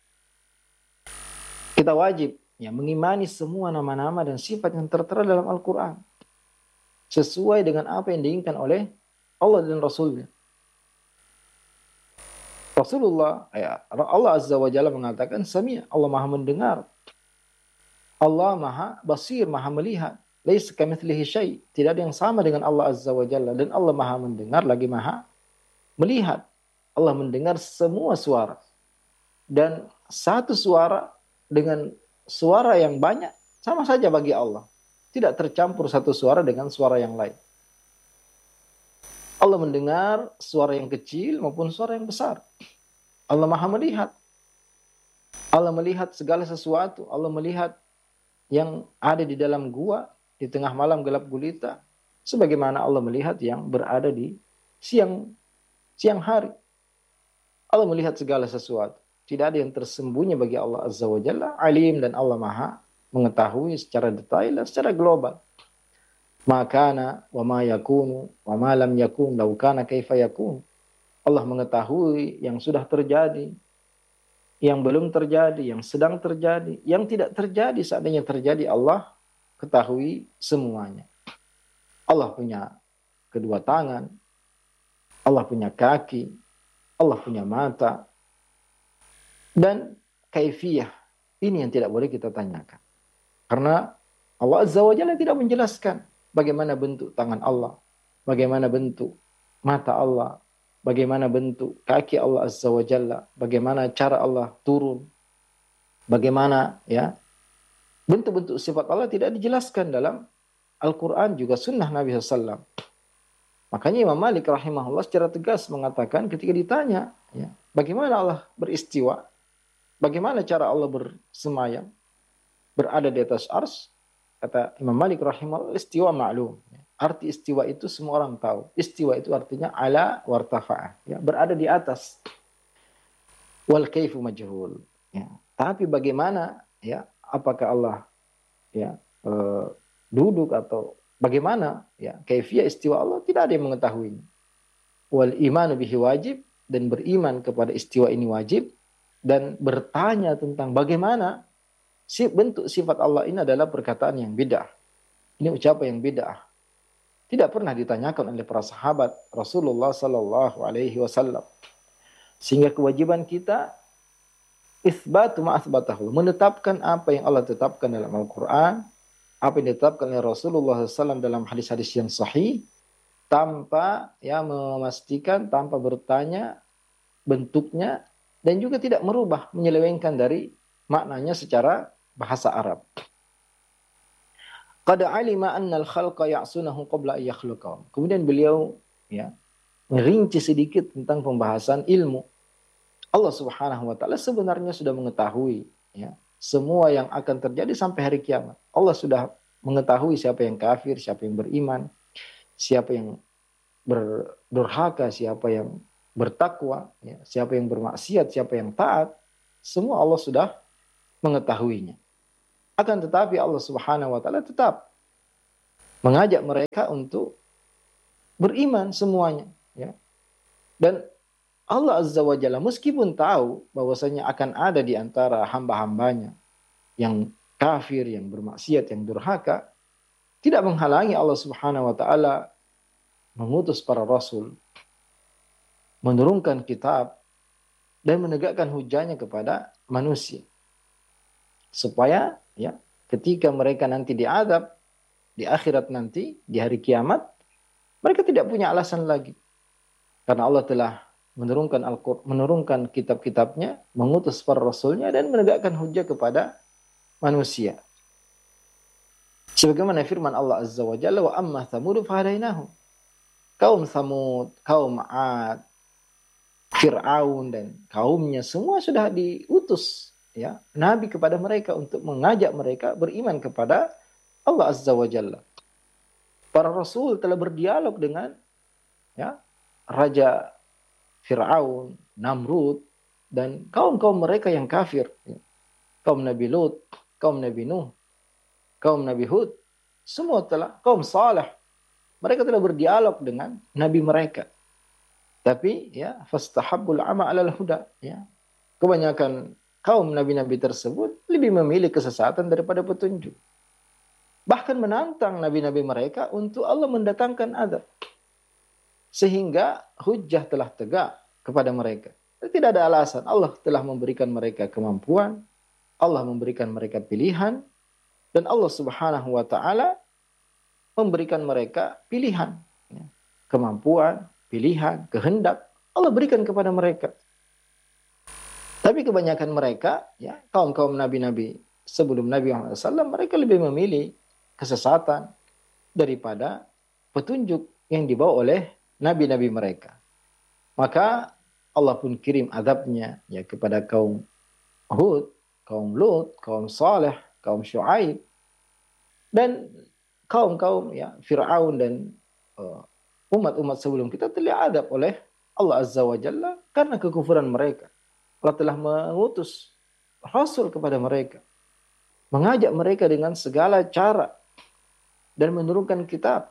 Kita wajib ya mengimani semua nama-nama dan sifat yang tertera dalam Al-Quran sesuai dengan apa yang diinginkan oleh Allah dan Rasulnya. Rasulullah, ya, Allah Azza wa Jalla mengatakan Sami', Allah maha mendengar, Allah maha basir, maha melihat, laisa kamitslihi syai', tidak ada yang sama dengan Allah Azza wa Jalla, dan Allah maha mendengar lagi maha melihat. Allah mendengar semua suara, dan satu suara dengan suara yang banyak sama saja bagi Allah. Tidak tercampur satu suara dengan suara yang lain. Allah mendengar suara yang kecil maupun suara yang besar. Allah maha melihat. Allah melihat segala sesuatu. Allah melihat yang ada di dalam gua di tengah malam gelap gulita, sebagaimana Allah melihat yang berada di siang siang hari. Allah melihat segala sesuatu. Tidak ada yang tersembunyi bagi Allah Azza wa Jalla. Alim, dan Allah maha mengetahui secara detail dan secara global. Makana wa ma yakunu wa ma lam yakun law kana kaifa yakun. Allah mengetahui yang sudah terjadi, yang belum terjadi, yang sedang terjadi, yang tidak terjadi. Seandainya terjadi, Allah ketahui semuanya. Allah punya kedua tangan, Allah punya kaki, Allah punya mata, dan kaifiyah ini yang tidak boleh kita tanyakan. Karena Allah Azza wa Jalla tidak menjelaskan bagaimana bentuk tangan Allah, bagaimana bentuk mata Allah, bagaimana bentuk kaki Allah Azza wa Jalla, bagaimana cara Allah turun, bagaimana ya bentuk-bentuk sifat Allah tidak dijelaskan dalam Al-Quran juga sunnah Nabi shallallahu alaihi wasallam. Makanya Imam Malik rahimahullah secara tegas mengatakan ketika ditanya ya, bagaimana Allah beristiwa, bagaimana cara Allah bersemayam, berada di atas ars, kata Imam Malik rahimahullah, istiwa ma'lum. Arti istiwa itu semua orang tahu. Istiwa itu artinya ala wartafa'ah, ya, berada di atas. Wal kaifu majhul. Ya. Tapi bagaimana, ya, apakah Allah ya e, duduk atau bagaimana, ya, kaifiyah istiwa Allah, tidak ada yang mengetahuinya. Wal imanu bihi wajib, dan beriman kepada istiwa ini wajib. Dan bertanya tentang bagaimana si bentuk sifat Allah ini adalah perkataan yang bid'ah. Ini ucapan yang bid'ah. Tidak pernah ditanyakan oleh para sahabat Rasulullah sallallahu alaihi wasallam. Sehingga kewajiban kita itsbatu ma asbatahu, menetapkan apa yang Allah tetapkan dalam Al-Qur'an, apa yang ditetapkan oleh Rasulullah sallallahu alaihi wasallam dalam hadis-hadis yang sahih, tanpa ya memastikan, tanpa bertanya bentuknya, dan juga tidak merubah, menyelewengkan dari maknanya secara bahasa Arab. Qad alima annal khalqa ya'sunahu qabla an yakhluqahum. Kemudian beliau ya merinci sedikit tentang pembahasan ilmu. Allah Subhanahu wa taala sebenarnya sudah mengetahui ya semua yang akan terjadi sampai hari kiamat. Allah sudah mengetahui siapa yang kafir, siapa yang beriman, siapa yang berdurhaka, siapa yang bertakwa, ya, siapa yang bermaksiat, siapa yang taat. Semua Allah sudah mengetahuinya. Akan tetapi Allah Subhanahu wa taala tetap mengajak mereka untuk beriman semuanya, ya. Dan Allah Azza wa Jalla meskipun tahu bahwasanya akan ada di antara hamba-hambanya yang kafir, yang bermaksiat, yang durhaka, tidak menghalangi Allah Subhanahu wa taala mengutus para rasul, menurunkan kitab dan menegakkan hujahnya kepada manusia. Supaya ya ketika mereka nanti diadab di akhirat nanti, di hari kiamat, mereka tidak punya alasan lagi. Karena Allah telah menurunkan Al-Qur'an, menurunkan kitab-kitabnya, mengutus para rasulnya dan menegakkan hujah kepada manusia. Sebagaimana firman Allah Azza wa Jalla, wa amma Thamud fahadainahum. Kaum Thamud, kaum 'Ad, Fir'aun dan kaumnya semua sudah diutus ya nabi kepada mereka untuk mengajak mereka beriman kepada Allah Azza wa Jalla. Para rasul telah berdialog dengan ya raja Fir'aun, Namrud dan kaum-kaum mereka yang kafir. Ya. Kaum Nabi Lut, kaum Nabi Nuh, kaum Nabi Hud, semua telah kaum Saleh. Mereka telah berdialog dengan nabi mereka. Tapi ya fastahabbul ama 'alal huda ya. Kebanyakan kaum nabi-nabi tersebut lebih memilih kesesatan daripada petunjuk. Bahkan menantang nabi-nabi mereka untuk Allah mendatangkan azab. Sehingga hujjah telah tegak kepada mereka. Tidak ada alasan. Allah telah memberikan mereka kemampuan, Allah memberikan mereka pilihan, dan Allah Subhanahu wa taala memberikan mereka pilihan, ya. Kemampuan, pilihan, kehendak Allah berikan kepada mereka. Tapi kebanyakan mereka, ya kaum-kaum nabi-nabi sebelum Nabi Muhammad shallallahu alaihi wasallam, mereka lebih memilih kesesatan daripada petunjuk yang dibawa oleh nabi-nabi mereka. Maka Allah pun kirim azabnya ya kepada kaum Hud, kaum Lut, kaum Saleh, kaum Syuaib, dan kaum-kaum ya Fir'aun dan uh, umat-umat sebelum kita telah adab oleh Allah Azza wa Jalla karena kekufuran mereka. Allah telah mengutus Rasul kepada mereka, mengajak mereka dengan segala cara dan menurunkan kitab.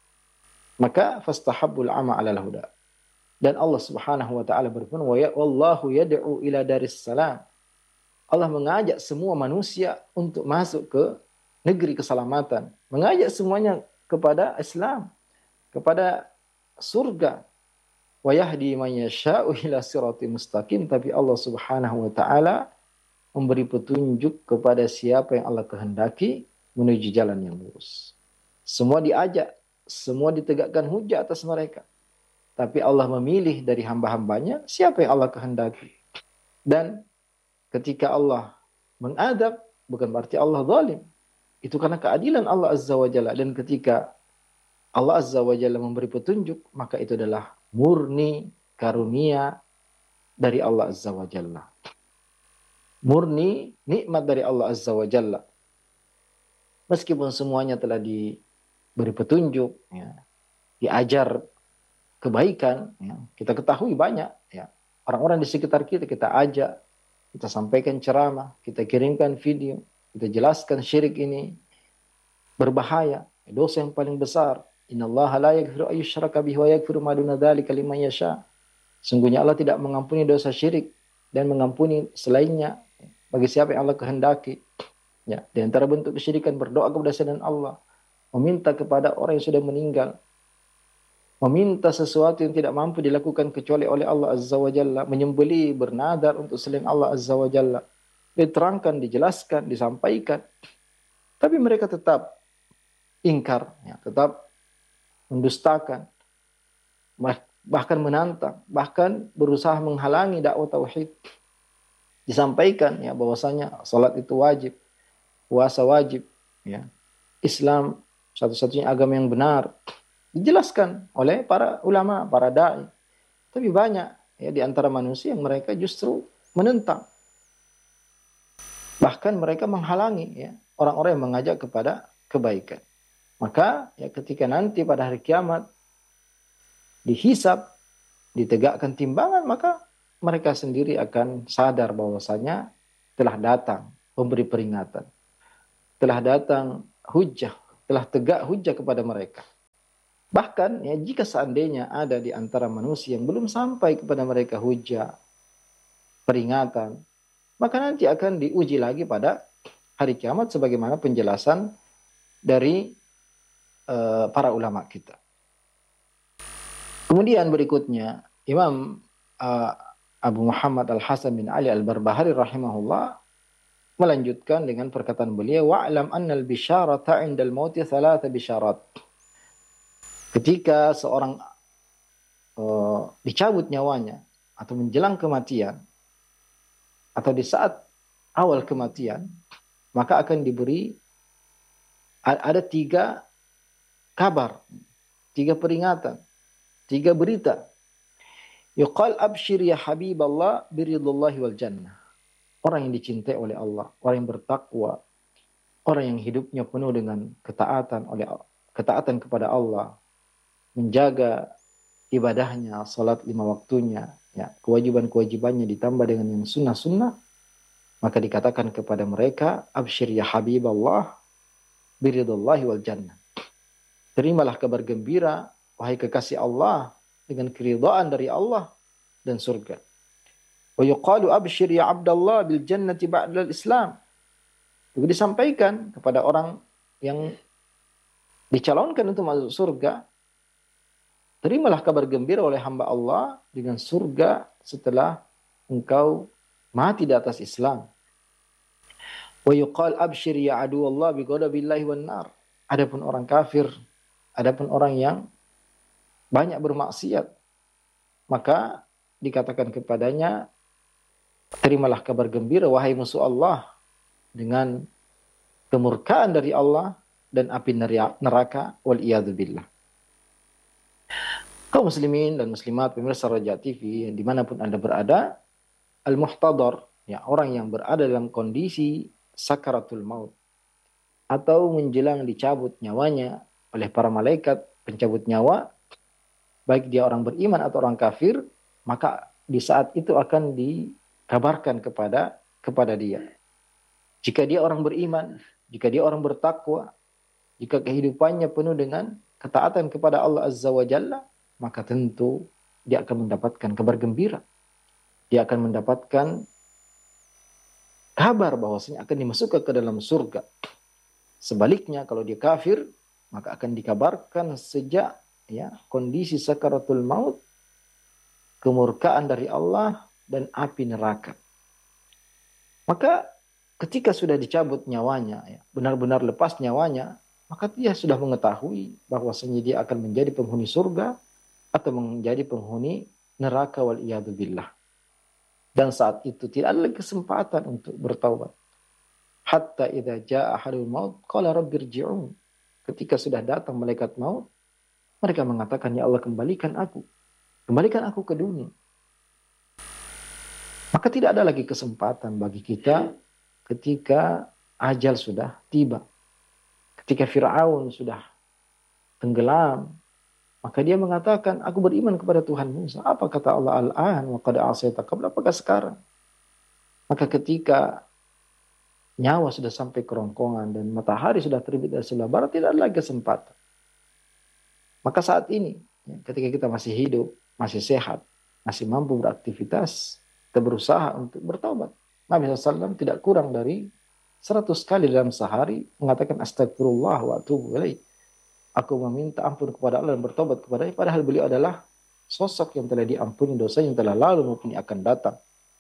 Maka fastahabbul ama 'alal huda. Dan Allah Subhanahu wa taala berfirman, wa ya wallahu yad'u ila daris salam. Allah mengajak semua manusia untuk masuk ke negeri keselamatan, mengajak semuanya kepada Islam, kepada surga. Wa yahdi man yasha'u ila siratal mustaqim. Tapi Allah Subhanahu wa taala memberi petunjuk kepada siapa yang Allah kehendaki menuju jalan yang lurus. Semua diajak, semua ditegakkan hujah atas mereka. Tapi Allah memilih dari hamba-hambanya siapa yang Allah kehendaki. Dan ketika Allah mengadab, bukan berarti Allah zalim. Itu karena keadilan Allah Azza wa Jalla. Dan ketika Allah Azza wa Jalla memberi petunjuk, maka itu adalah murni karunia dari Allah Azza wa Jalla. Murni nikmat dari Allah Azza wa Jalla. Meskipun semuanya telah diberi petunjuk, ya, diajar kebaikan, ya, kita ketahui banyak, ya, orang-orang di sekitar kita, kita ajak, kita sampaikan ceramah, kita kirimkan video, kita jelaskan syirik ini berbahaya, dosa yang paling besar. Innallaha la yaghfiru ayyushraka bihi wa yaghfiru ma duna dzalika liman yasha. Sungguhnya Allah tidak mengampuni dosa syirik dan mengampuni selainnya bagi siapa yang Allah kehendaki. Ya, di antara bentuk kesyirikan berdoa kepada selain Allah, meminta kepada orang yang sudah meninggal, meminta sesuatu yang tidak mampu dilakukan kecuali oleh Allah Azza wa Jalla, menyembelih, bernadar untuk selain Allah Azza wa Jalla. Diterangkan, dijelaskan, disampaikan. Tapi mereka tetap ingkar, ya, tetap mendustakan, bahkan menantang, bahkan berusaha menghalangi dakwah tauhid. Disampaikan ya bahwasanya salat itu wajib, puasa wajib, ya. Islam satu-satunya agama yang benar. Dijelaskan oleh para ulama, para dai. Tapi banyak ya di antara manusia yang mereka justru menentang. Bahkan mereka menghalangi ya orang-orang yang mengajak kepada kebaikan. Maka ya ketika nanti pada hari kiamat dihisab, ditegakkan timbangan, maka mereka sendiri akan sadar bahwasanya telah datang pemberi peringatan. Telah datang hujjah, telah tegak hujjah kepada mereka. Bahkan ya, jika seandainya ada di antara manusia yang belum sampai kepada mereka hujjah, peringatan, maka nanti akan diuji lagi pada hari kiamat sebagaimana penjelasan dari uh, para ulama kita. Kemudian berikutnya Imam uh, Abu Muhammad Al-Hasan bin Ali Al-Barbahari rahimahullah melanjutkan dengan perkataan beliau, wa'lam anna al-bisyarata 'inda al-mauti thalatha bisyarat. Ketika seorang uh, dicabut nyawanya atau menjelang kematian atau di saat awal kematian, maka akan diberi ada tiga kabar, tiga peringatan, tiga berita. Yuqal abshir ya habiballah biridullahi wal jannah. Orang yang dicintai oleh Allah, orang yang bertakwa, orang yang hidupnya penuh dengan ketaatan oleh ketaatan kepada Allah, menjaga ibadahnya, salat lima waktunya, ya, kewajiban-kewajibannya ditambah dengan yang sunnah-sunnah, maka dikatakan kepada mereka, abshir ya habiballah biridullahi wal jannah. Terimalah kabar gembira, wahai kekasih Allah, dengan keridhaan dari Allah dan surga. Wa yuqalu abshir ya abdallah bil jannati ba'dal islam. Juga disampaikan kepada orang yang dicalonkan untuk masuk surga, terimalah kabar gembira oleh hamba Allah dengan surga setelah engkau mati di atas Islam. Wa yuqal abshir ya aduwallah bi ghadabillahi wan nar. Adapun orang kafir, adapun orang yang banyak bermaksiat, maka dikatakan kepadanya, terimalah kabar gembira wahai musuh Allah dengan kemurkaan dari Allah dan api neraka wal iyadu billah. Kaum muslimin dan muslimat pemirsa Raja T V dimanapun Anda berada, al-muhtadar, ya, orang yang berada dalam kondisi sakaratul maut atau menjelang dicabut nyawanya oleh para malaikat pencabut nyawa, baik dia orang beriman atau orang kafir, maka di saat itu akan dikabarkan kepada kepada dia. Jika dia orang beriman, jika dia orang bertakwa, jika kehidupannya penuh dengan ketaatan kepada Allah Azza wa Jalla, maka tentu dia akan mendapatkan kabar gembira. Dia akan mendapatkan kabar bahwasanya akan dimasukkan ke dalam surga. Sebaliknya kalau dia kafir, maka akan dikabarkan sejak ya kondisi sakaratul maut, kemurkaan dari Allah dan api neraka. Maka ketika sudah dicabut nyawanya, ya, benar-benar lepas nyawanya, maka dia sudah mengetahui bahwasanya dia akan menjadi penghuni surga atau menjadi penghuni neraka wal iyadu billah. Dan saat itu tidak ada lagi kesempatan untuk bertaubat. Hatta idza jaa ahadul maut qala rabbirji'un. Ketika sudah datang malaikat maut, mereka mengatakan, ya Allah, kembalikan aku. Kembalikan aku ke dunia. Maka tidak ada lagi kesempatan bagi kita ketika ajal sudah tiba. Ketika Fir'aun sudah tenggelam, maka dia mengatakan, aku beriman kepada Tuhan Musa. Apa kata Allah? Al-an wa qad asaita qabla. Apakah sekarang? Maka ketika nyawa sudah sampai kerongkongan dan matahari sudah terbit dari sebelah barat, tidak ada lagi kesempatan. Maka saat ini, ketika kita masih hidup, masih sehat, masih mampu beraktivitas, kita berusaha untuk bertaubat. Nabi shallallahu alaihi wasallam tidak kurang dari seratus kali dalam sehari mengatakan astagfirullah wa atubu ilaih. Aku meminta ampun kepada Allah dan bertobat kepadanya, padahal beliau adalah sosok yang telah diampuni dosa yang telah lalu maupun yang akan datang.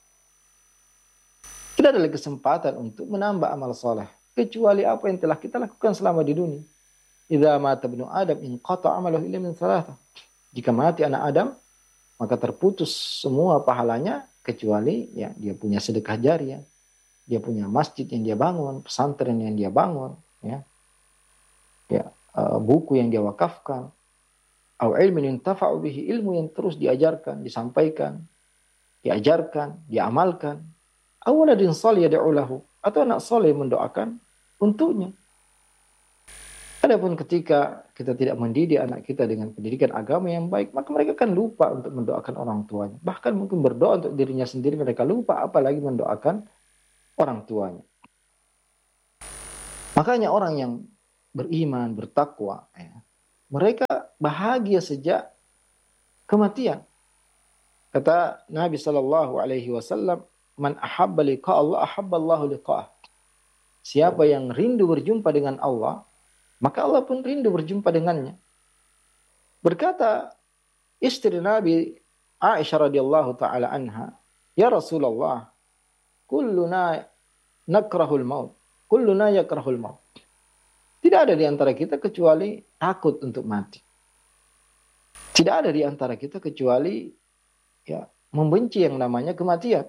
Tidak ada lagi kesempatan untuk menambah amal soleh kecuali apa yang telah kita lakukan selama di dunia. Idza mata ibnu Adam inqata amaluhu illa min thalathah. Jika mati anak Adam, maka terputus semua pahalanya kecuali ya dia punya sedekah jariah, dia punya masjid yang dia bangun, pesantren yang dia bangun, ya, ya uh, buku yang dia wakafkan, au ilmin yuntafa'u bihi, ilmu yang terus diajarkan, disampaikan, diajarkan, diamalkan, au waladin shalih yad'u lahu, atau anak saleh mendoakan untuknya. Adapun ketika kita tidak mendidik anak kita dengan pendidikan agama yang baik, maka mereka akan lupa untuk mendoakan orang tuanya. Bahkan mungkin berdoa untuk dirinya sendiri mereka lupa, apalagi mendoakan orang tuanya. Makanya orang yang beriman, bertakwa, ya, mereka bahagia sejak kematian. Kata Nabi sallallahu alaihi wasallam, "Man ahabba liqa Allah, ahabba Allahu liqa'ah." Siapa yang rindu berjumpa dengan Allah, maka Allah pun rindu berjumpa dengannya. Berkata istri Nabi Aisyah radhiyallahu taala anha, "Ya Rasulullah, kulluna nakrahul maut. Kulluna yakrahul maut." Tidak ada di antara kita kecuali takut untuk mati. Tidak ada di antara kita kecuali ya membenci yang namanya kematian.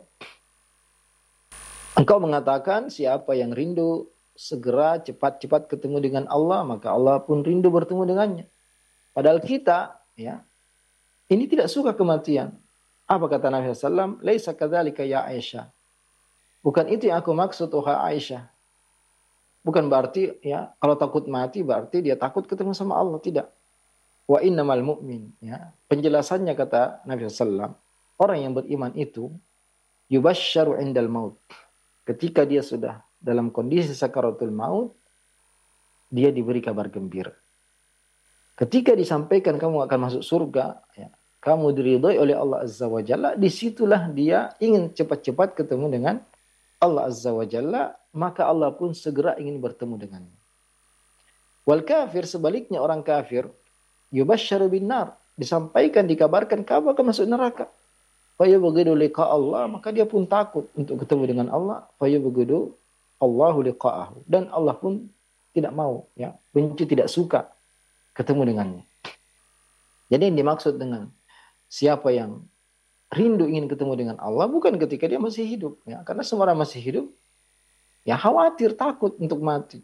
Engkau mengatakan siapa yang rindu segera cepat-cepat ketemu dengan Allah, maka Allah pun rindu bertemu dengannya. Padahal kita ya ini tidak suka kematian. Apa kata Nabi sallallahu alaihi wasallam? "Laisa kadzalika ya Aisyah." Bukan itu yang aku maksud, wahai Aisyah. Bukan berarti ya kalau takut mati berarti dia takut ketemu sama Allah, tidak. Wa innamal mu'min, ya. Penjelasannya kata Nabi sallallahu alaihi wasallam, orang yang beriman itu yubashsyaru indal maut. Ketika dia sudah dalam kondisi sakaratul maut, dia diberi kabar gembira. Ketika disampaikan kamu akan masuk surga, ya, kamu diridhoi oleh Allah Azza wa Jalla, disitulah dia ingin cepat-cepat ketemu dengan Allah Azza wa Jalla, maka Allah pun segera ingin bertemu dengannya. Wal kafir, sebaliknya orang kafir, yubashsyaru bin nar, disampaikan, dikabarkan kamu akan masuk neraka. Fa yubghidu liqa Allah, maka dia pun takut untuk ketemu dengan Allah. Fa yubghidu Allahu liqa'ahu, dan Allah pun tidak mau, ya, benci, tidak suka ketemu dengannya. Jadi yang dimaksud dengan siapa yang rindu ingin ketemu dengan Allah bukan ketika dia masih hidup, ya, karena semua orang masih hidup ya khawatir, takut untuk mati.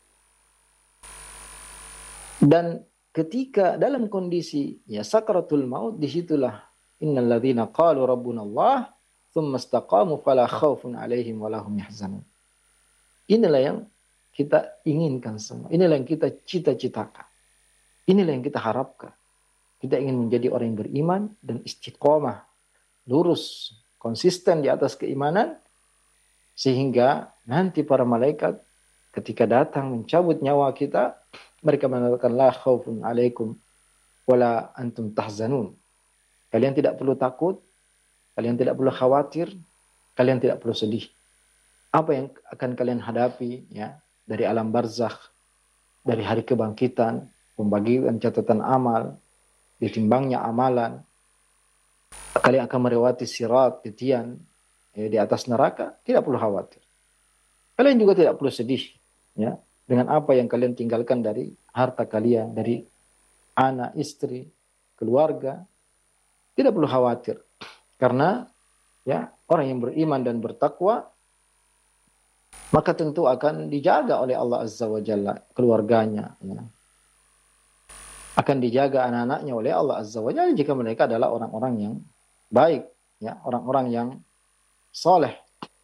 Dan ketika dalam kondisi ya sakaratul maut, disitulah innal ladzina qalu rabbuna Allah tsumma istaqamu fala khaufun alaihim wa lahum yahzanun. Inilah yang kita inginkan semua. Inilah yang kita cita-citakan. Inilah yang kita harapkan. Kita ingin menjadi orang yang beriman dan istiqomah, lurus, konsisten di atas keimanan, sehingga nanti para malaikat ketika datang mencabut nyawa kita, mereka mengatakan la khaufun alaikum wala antum tahzanun. Kalian tidak perlu takut, kalian tidak perlu khawatir, kalian tidak perlu sedih. Apa yang akan kalian hadapi ya dari alam barzakh, dari hari kebangkitan, pembagian catatan amal, ditimbangnya amalan, kalian akan melewati sirat, titian ya, di atas neraka, tidak perlu khawatir. Kalian juga tidak perlu sedih ya dengan apa yang kalian tinggalkan dari harta kalian, dari anak, istri, keluarga. Tidak perlu khawatir. Karena ya orang yang beriman dan bertakwa maka tentu akan dijaga oleh Allah Azza wa Jalla keluarganya, ya. Akan dijaga anak-anaknya oleh Allah Azza wa Jalla jika mereka adalah orang-orang yang baik, ya, orang-orang yang soleh.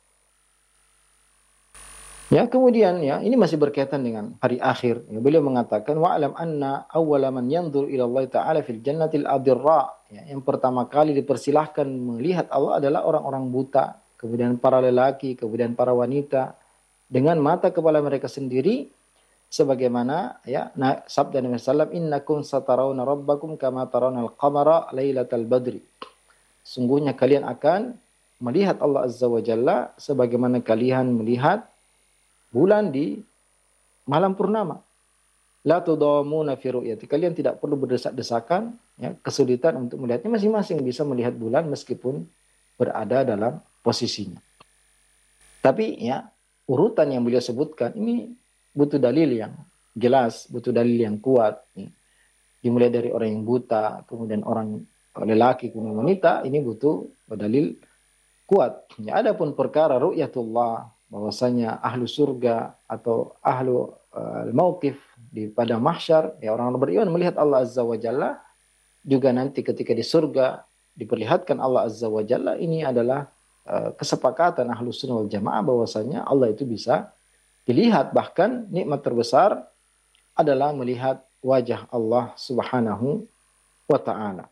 Ya, kemudian ya, ini masih berkaitan dengan hari akhir. Ya, beliau mengatakan wa'lam anna awwala man yanzur ila Allah Ta'ala fil jannatil adirra. Ya, yang pertama kali dipersilahkan melihat Allah adalah orang-orang buta, kemudian para lelaki, kemudian para wanita dengan mata kepala mereka sendiri, sebagaimana ya nah, sabda Nabi sallallahu alaihi wasallam, innakum satarawna rabbakum kama tarawna al-qamara lailatal badri. Sungguhnya kalian akan melihat Allah Azza wa Jalla sebagaimana kalian melihat bulan di malam purnama. La tudamuna fi ru'yati. Kalian tidak perlu berdesak-desakan, ya, kesulitan untuk melihatnya, masing-masing bisa melihat bulan meskipun berada dalam posisinya. Tapi ya urutan yang beliau sebutkan ini butuh dalil yang jelas, butuh dalil yang kuat. Ya. Dimulai dari orang yang buta, kemudian orang lelaki, kemudian wanita, ini butuh dalil kuat. Ya, adapun perkara ru'yatullah, bahwasanya ahlu surga atau ahlu uh, mauqif di pada mahsyar, ya orang beriman melihat Allah Azza wa Jalla, juga nanti ketika di surga diperlihatkan Allah Azza wa Jalla, ini adalah uh, kesepakatan ahlu sunnah wal jamaah bahwasanya Allah itu bisa dilihat. Bahkan nikmat terbesar adalah melihat wajah Allah Subhanahu wa ta'ala.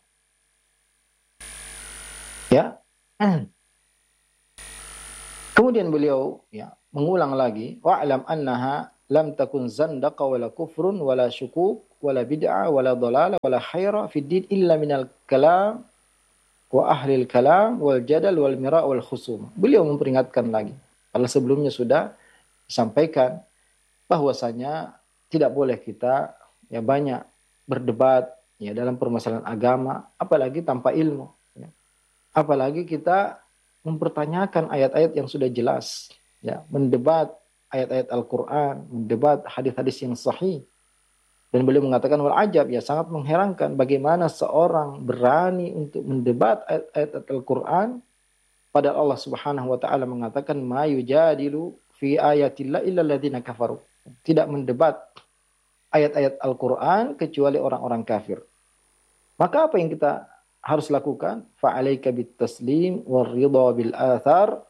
Ya. Kemudian beliau ya mengulang lagi, wa'lam annaha lam takun zandaqa wala kufrun wala syukuk wala bid'ah wala dhalala wala khaira fid din illa minal kalam wa ahlil kalam wal jadal wal mira' wal khusum. Beliau memperingatkan lagi. Kalau sebelumnya sudah disampaikan bahwasanya tidak boleh kita ya banyak berdebat ya dalam permasalahan agama, apalagi tanpa ilmu. Ya. Apalagi kita mempertanyakan ayat-ayat yang sudah jelas, ya, mendebat ayat-ayat Al-Quran, mendebat hadis-hadis yang sahih. Dan beliau mengatakan wal ajab, ya sangat mengherankan bagaimana seorang berani untuk mendebat ayat-ayat Al-Quran, padahal Allah Subhanahu wa taala mengatakan ma yujadilu fi ayatillah illa alladziina kafaru. Tidak mendebat ayat-ayat Al-Quran kecuali orang-orang kafir. Maka apa yang kita harus lakukan? Fa'alaika bit taslim war ridha bil athar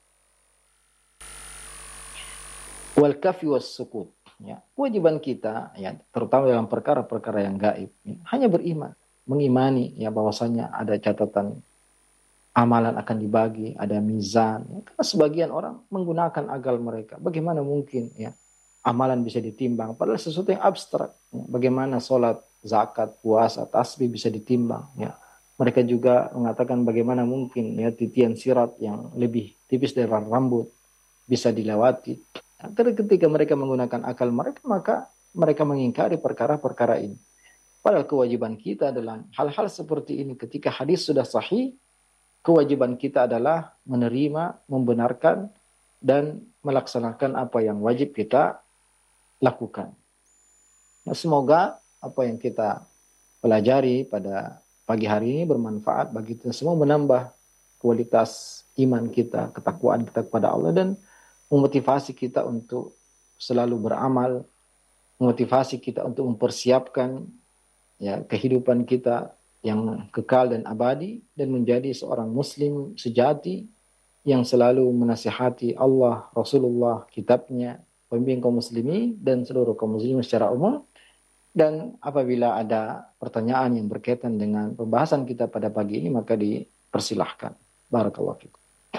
wal kafi was sukut. Ya, kewajiban kita ya terutama dalam perkara-perkara yang gaib ya, hanya beriman, mengimani ya bahwasanya ada catatan amalan akan dibagi, ada mizan. Ya, karena sebagian orang menggunakan akal mereka. Bagaimana mungkin ya amalan bisa ditimbang padahal sesuatu yang abstrak. Ya, bagaimana sholat, zakat, puasa, tasbih bisa ditimbang ya. Mereka juga mengatakan bagaimana mungkin ya titian sirat yang lebih tipis dari rambut bisa dilewati. Karena ketika mereka menggunakan akal mereka, maka mereka mengingkari perkara-perkara ini. Padahal kewajiban kita dalam hal-hal seperti ini, ketika hadis sudah sahih, kewajiban kita adalah menerima, membenarkan, dan melaksanakan apa yang wajib kita lakukan. Nah, semoga apa yang kita pelajari pada pagi hari ini bermanfaat bagi kita semua, menambah kualitas iman kita, ketakwaan kita kepada Allah, dan memotivasi kita untuk selalu beramal, memotivasi kita untuk mempersiapkan ya kehidupan kita yang kekal dan abadi, dan menjadi seorang muslim sejati yang selalu menasihati Allah, Rasulullah, kitabnya, pembimbing kaum muslimin dan seluruh kaum muslimin secara umum. Dan apabila ada pertanyaan yang berkaitan dengan pembahasan kita pada pagi ini, maka dipersilahkan. Barakallahu fikum.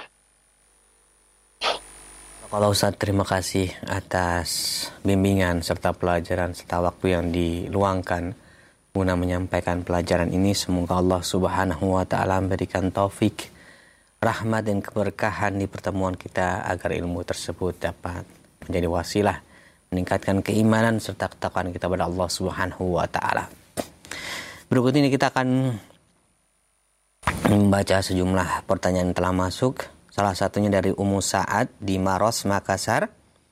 Kalau Ustaz, terima kasih atas bimbingan serta pelajaran serta waktu yang diluangkan guna menyampaikan pelajaran ini. Semoga Allah Subhanahu wa taala memberikan taufik, rahmat dan keberkahan di pertemuan kita agar ilmu tersebut dapat menjadi wasilah meningkatkan keimanan serta ketakwaan kita kepada Allah Subhanahu wa taala. Berikut ini kita akan membaca sejumlah pertanyaan yang telah masuk. Salah satunya dari Ummu Sa'ad di Maros, Makassar.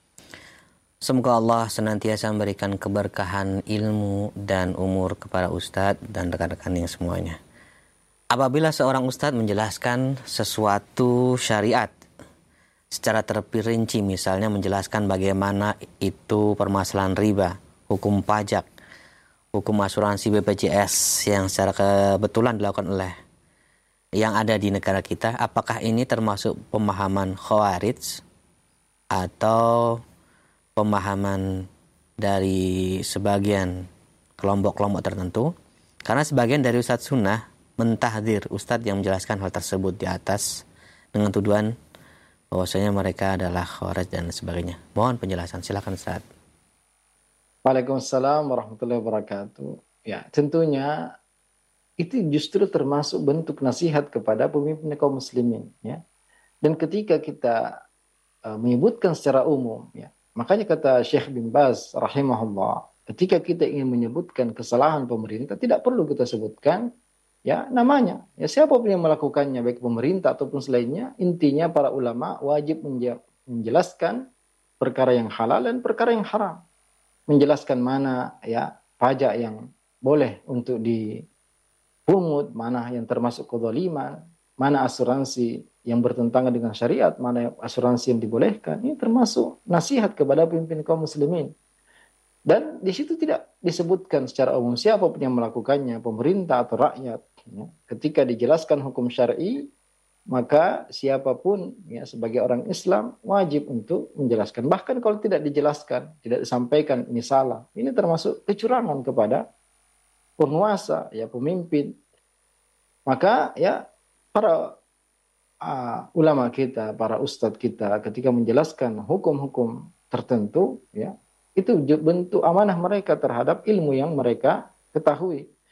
Semoga Allah senantiasa memberikan keberkahan ilmu dan umur kepada Ustadz dan rekan-rekan yang semuanya. Apabila seorang Ustadz menjelaskan sesuatu syariat secara terperinci, misalnya menjelaskan bagaimana itu permasalahan riba, hukum pajak, hukum asuransi B P J S yang secara kebetulan dilakukan oleh yang ada di negara kita, apakah ini termasuk pemahaman Khawarij atau pemahaman dari sebagian kelompok-kelompok tertentu? Karena sebagian dari Ustadz Sunnah mentahdir Ustadz yang menjelaskan hal tersebut di atas dengan tuduhan bahwasanya mereka adalah Khawarij dan sebagainya. Mohon penjelasan, silakan Ustadz. Waalaikumsalam warahmatullahi wabarakatuh. Ya, tentunya itu justru termasuk bentuk nasihat kepada pemimpin kaum muslimin, ya. Dan ketika kita uh, menyebutkan secara umum, ya, makanya kata Syekh bin Baz rahimahullah, ketika kita ingin menyebutkan kesalahan pemerintah, tidak perlu kita sebutkan ya namanya. Ya, siapapun yang melakukannya, baik pemerintah ataupun selainnya, intinya para ulama wajib menjelaskan perkara yang halal dan perkara yang haram. Menjelaskan mana ya pajak yang boleh untuk di pungut, mana yang termasuk kezaliman, mana asuransi yang bertentangan dengan syariat, mana asuransi yang dibolehkan. Ini termasuk nasihat kepada pemimpin kaum muslimin. Dan di situ tidak disebutkan secara umum siapapun yang melakukannya, pemerintah atau rakyat. Ya. Ketika dijelaskan hukum syar'i, maka siapapun ya sebagai orang Islam wajib untuk menjelaskan. Bahkan kalau tidak dijelaskan, tidak disampaikan ini salah, ini termasuk kecurangan kepada penguasa, ya pemimpin. Maka ya para uh, ulama kita, para ustadz kita ketika menjelaskan hukum-hukum tertentu, ya Itu bentuk amanah mereka terhadap ilmu yang mereka ketahui.